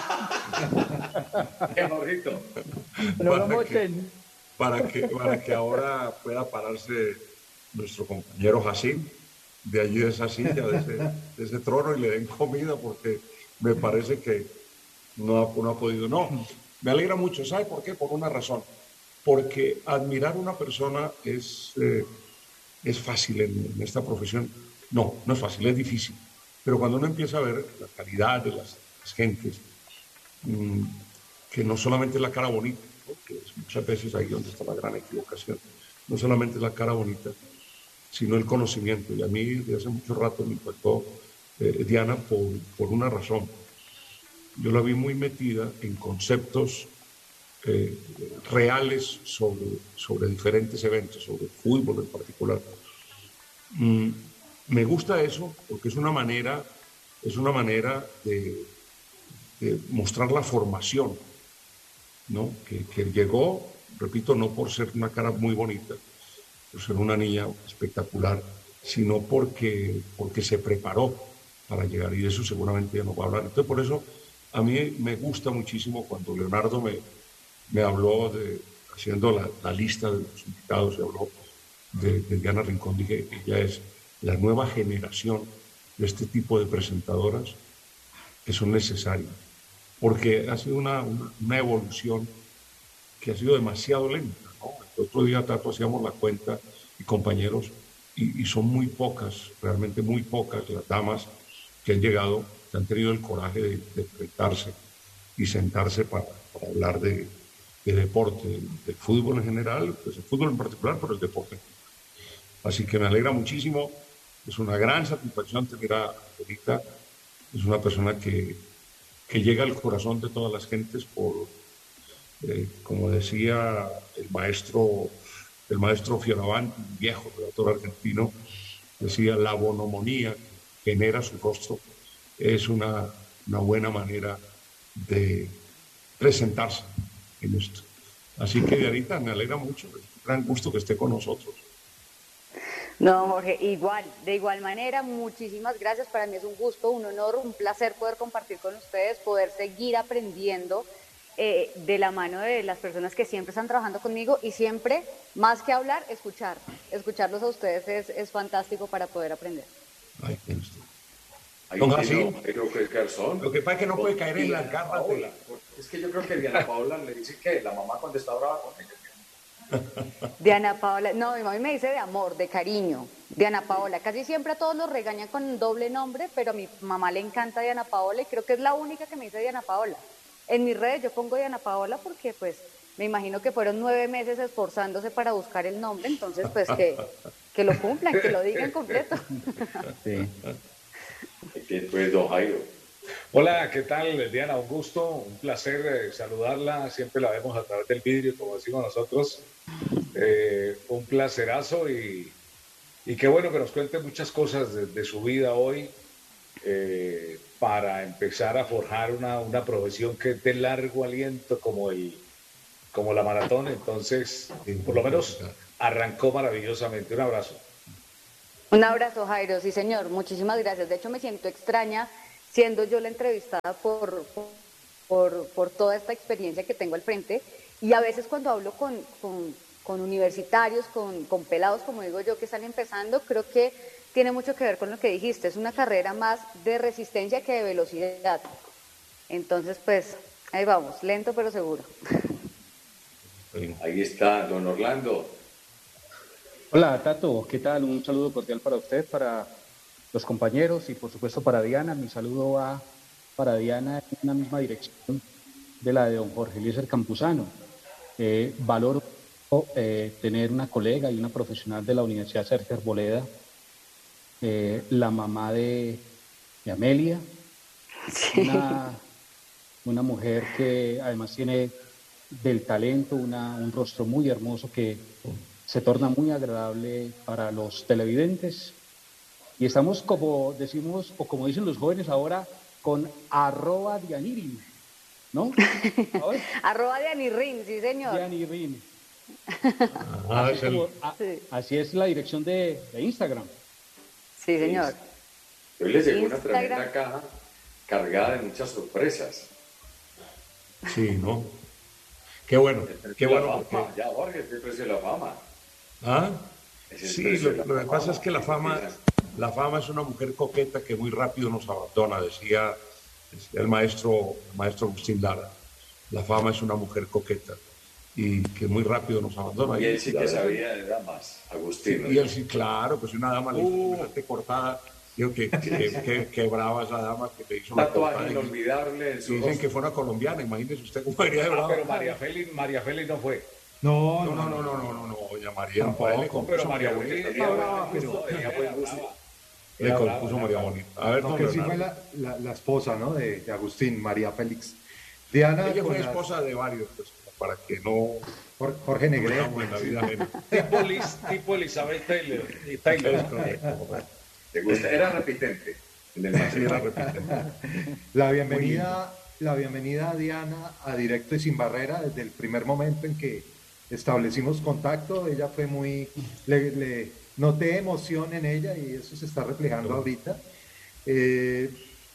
Speaker 11: ¡Qué morrito!
Speaker 12: para, que, para, que, para que ahora pueda pararse nuestro compañero Jacín de allí, de esa silla, de ese, de ese trono, y le den comida, porque me parece que no ha, no ha podido. No, me alegra mucho. ¿Sabe por qué? Por una razón. Porque admirar a una persona es, eh, es fácil en, en esta profesión. No, no es fácil, es difícil. Pero cuando uno empieza a ver la calidad de las, las gentes, mmm, que no solamente es la cara bonita, porque es muchas veces ahí donde está la gran equivocación, no solamente es la cara bonita, sino el conocimiento. Y a mí desde hace mucho rato me impactó eh, Diana por, por una razón. Yo la vi muy metida en conceptos eh, reales sobre, sobre diferentes eventos, sobre el fútbol en particular. Mm, me gusta eso porque es una manera, es una manera de, de mostrar la formación, ¿no? Que, que llegó, repito, no por ser una cara muy bonita, por ser una niña espectacular, sino porque, porque se preparó para llegar, y de eso seguramente ya nos va a hablar. Entonces, por eso a mí me gusta muchísimo cuando Leonardo me, me habló, de, haciendo la, la lista de los invitados, se habló de, de Diana Rincón. Dije, ella es la nueva generación de este tipo de presentadoras que son necesarias, porque ha sido una, una, una evolución que ha sido demasiado lenta, ¿no? El otro día, Tato, hacíamos la cuenta, y compañeros, y, y son muy pocas, realmente muy pocas las damas que han llegado, que han tenido el coraje de, de enfrentarse y sentarse para, para hablar de, de deporte, del de fútbol en general, pues el fútbol en particular, pero el deporte. Así que me alegra muchísimo, es una gran satisfacción tener a Erika, es una persona que, que llega al corazón de todas las gentes por, eh, como decía el maestro, el maestro Fioravanti, un viejo relator argentino, decía, la bonomonía que genera su rostro es una, una buena manera de presentarse en esto. Así que, Dianita, me alegra mucho, es un gran gusto que esté con nosotros.
Speaker 13: No, Jorge, igual, de igual manera, muchísimas gracias. Para mí es un gusto, un honor, un placer poder compartir con ustedes, poder seguir aprendiendo eh, de la mano de las personas que siempre están trabajando conmigo, y siempre, más que hablar, escuchar. Escucharlos a ustedes es, es fantástico para poder aprender.
Speaker 12: Ay, qué gusto.
Speaker 11: Don Jacín, creo que es Garzón.
Speaker 12: Lo que pasa es que no puede caer en las garras de la...
Speaker 11: Es que yo creo que Diana Paola le dice que la mamá cuando está brava con ella.
Speaker 13: Diana Paola, no, mi mami me dice de amor, de cariño. Diana Paola, casi siempre a todos los regañan con doble nombre, pero a mi mamá le encanta Diana Paola y creo que es la única que me dice Diana Paola. En mis redes yo pongo Diana Paola porque pues me imagino que fueron nueve meses esforzándose para buscar el nombre, entonces pues que, que lo cumplan, que lo digan completo.
Speaker 11: Sí. Pues, don Jairo.
Speaker 14: Hola, ¿qué tal, Diana? Un gusto, un placer eh, saludarla. Siempre la vemos a través del vidrio, como decimos nosotros. Eh, un placerazo y, y qué bueno que nos cuente muchas cosas de, de su vida hoy eh, para empezar a forjar una, una profesión que es de largo aliento como, el, como la maratón. Entonces, por lo menos arrancó maravillosamente. Un abrazo.
Speaker 13: Un abrazo, Jairo. Sí, señor, muchísimas gracias. De hecho, me siento extraña siendo yo la entrevistada por, por, por toda esta experiencia que tengo al frente. Y a veces cuando hablo con, con, con universitarios, con, con pelados, como digo yo, que están empezando, creo que tiene mucho que ver con lo que dijiste. Es una carrera más de resistencia que de velocidad. Entonces, pues, ahí vamos, lento pero seguro.
Speaker 11: Ahí está, don Orlando.
Speaker 15: Hola, Tato, ¿qué tal? Un saludo cordial para usted, para los compañeros y por supuesto para Diana. Mi saludo va para Diana en una misma dirección de la de don Jorge Eliezer Campuzano. Eh, valoro eh, tener una colega y una profesional de la Universidad Sergio Arboleda, eh, la mamá de, de Amelia, sí. una, una mujer que además tiene del talento, una, un rostro muy hermoso que se torna muy agradable para los televidentes. Y estamos, como decimos, o como dicen los jóvenes ahora, con arroba Dianirin, ¿no?
Speaker 13: Arroba Dianirin, sí, señor.
Speaker 15: Dianirin.
Speaker 12: Ah,
Speaker 15: así,
Speaker 12: es el...
Speaker 15: como, a, así es la dirección de, de Instagram.
Speaker 13: Sí, señor.
Speaker 11: Hoy les llegó una tremenda caja cargada de muchas sorpresas.
Speaker 12: Sí, ¿no? Qué bueno, qué bueno.
Speaker 11: Porque... Ya, Jorge, es el precio de la fama.
Speaker 12: ¿Ah?
Speaker 11: Es
Speaker 12: sí, lo, lo que pasa es que la fama, la fama es una mujer coqueta que muy rápido nos abandona, decía, decía el maestro, el maestro Agustín Lara. La fama es una mujer coqueta y que muy rápido nos abandona.
Speaker 11: Y él sí que sabía de damas, Agustín.
Speaker 12: Y él sí, claro, pues una dama le hizo uh. cortada. Digo que, que, que, que brava esa dama que le hizo
Speaker 11: una tatuaje inolvidable. En su
Speaker 12: dicen rostro. Que fue una colombiana, imagínese usted cómo sería de brava.
Speaker 14: Ah, pero María Félix, María Félix no fue.
Speaker 12: No, no, no, no, no, no, no, no, doña María.
Speaker 14: Tampoco, pero María Bonita.
Speaker 12: Le compuso María Bonita. A ver,
Speaker 16: no, que sí fue la, la, la esposa, ¿no? De, de Agustín, María Félix. Diana.
Speaker 12: Ella fue esposa las... de varios, pues, para que no.
Speaker 16: Jorge Negrete.
Speaker 12: En la vida
Speaker 14: tipo, Liz, tipo Elizabeth Taylor. Taylor.
Speaker 11: ¿Te gusta? Era repitente.
Speaker 12: Sí, era repitente.
Speaker 16: La bienvenida. La bienvenida a Diana a Directo y Sin Barrera desde el primer momento en que establecimos contacto. Ella fue muy, le, le noté emoción en ella y eso se está reflejando ahorita. Eh,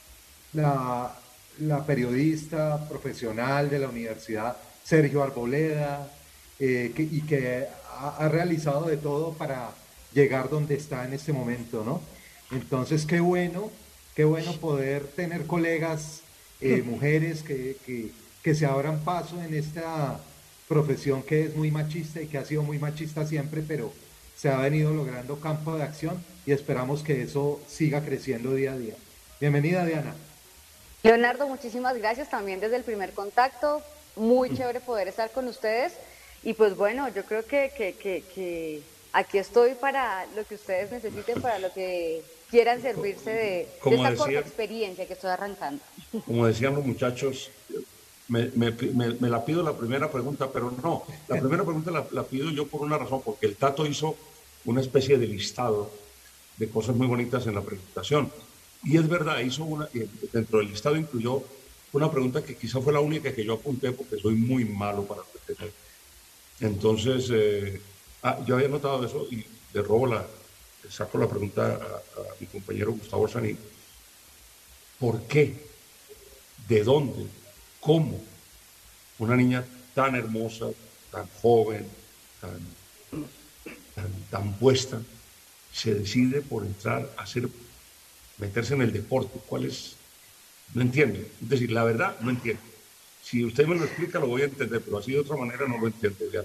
Speaker 16: la, la periodista profesional de la Universidad Sergio Arboleda eh, que, y que ha, ha realizado de todo para llegar donde está en este momento, ¿no? Entonces, qué bueno, qué bueno poder tener colegas Eh, mujeres que, que, que se abran paso en esta profesión que es muy machista y que ha sido muy machista siempre, pero se ha venido logrando campo de acción y esperamos que eso siga creciendo día a día. Bienvenida, Diana.
Speaker 13: Leonardo, muchísimas gracias también desde el primer contacto. Muy chévere poder estar con ustedes. Y pues bueno, yo creo que, que, que, que aquí estoy para lo que ustedes necesiten, para lo que quieran servirse de, de esta decía, corta experiencia que estoy arrancando.
Speaker 12: Como decían los muchachos, me, me, me, me la pido la primera pregunta, pero no, la primera pregunta la, la pido yo por una razón, porque el Tato hizo una especie de listado de cosas muy bonitas en la presentación. Y es verdad, hizo una, dentro del listado incluyó una pregunta que quizá fue la única que yo apunté porque soy muy malo para pretender. Entonces, eh, ah, yo había notado eso y le robo la... saco la pregunta a, a mi compañero Gustavo Sanín. ¿Por qué? ¿De dónde? ¿Cómo? Una niña tan hermosa, tan joven, tan, tan, tan puesta, se decide por entrar a hacer, meterse en el deporte. ¿Cuál es? No entiendo. Es decir, la verdad, no entiendo. Si usted me lo explica, lo voy a entender, pero así de otra manera no lo entiendo. Ya.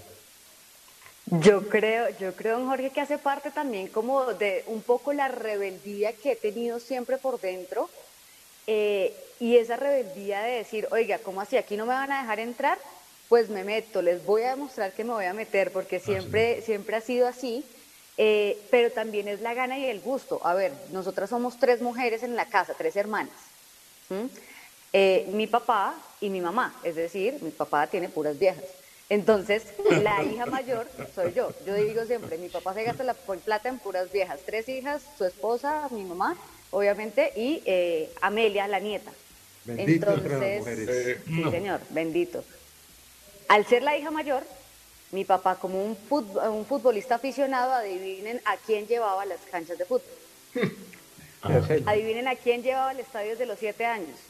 Speaker 13: Yo creo, yo creo, don Jorge, que hace parte también como de un poco la rebeldía que he tenido siempre por dentro, eh, y esa rebeldía de decir, oiga, ¿cómo así? ¿Aquí no me van a dejar entrar? Pues me meto, les voy a demostrar que me voy a meter, porque siempre, ah, sí. siempre ha sido así, eh, pero también es la gana y el gusto. A ver, nosotras somos tres mujeres en la casa, tres hermanas, ¿Mm? eh, mi papá y mi mamá, es decir, mi papá tiene puras viejas. Entonces, la hija mayor soy yo. Yo digo siempre, mi papá se gasta la plata en puras viejas. Tres hijas, su esposa, mi mamá, obviamente, y eh, Amelia, la nieta.
Speaker 16: Bendito
Speaker 13: Entonces,
Speaker 16: entre las mujeres.
Speaker 13: Sí, señor, bendito. Al ser la hija mayor, Mi papá, como un, fut- un futbolista aficionado, adivinen a quién llevaba a las canchas de fútbol. Adivinen a quién llevaba el estadio de los siete años.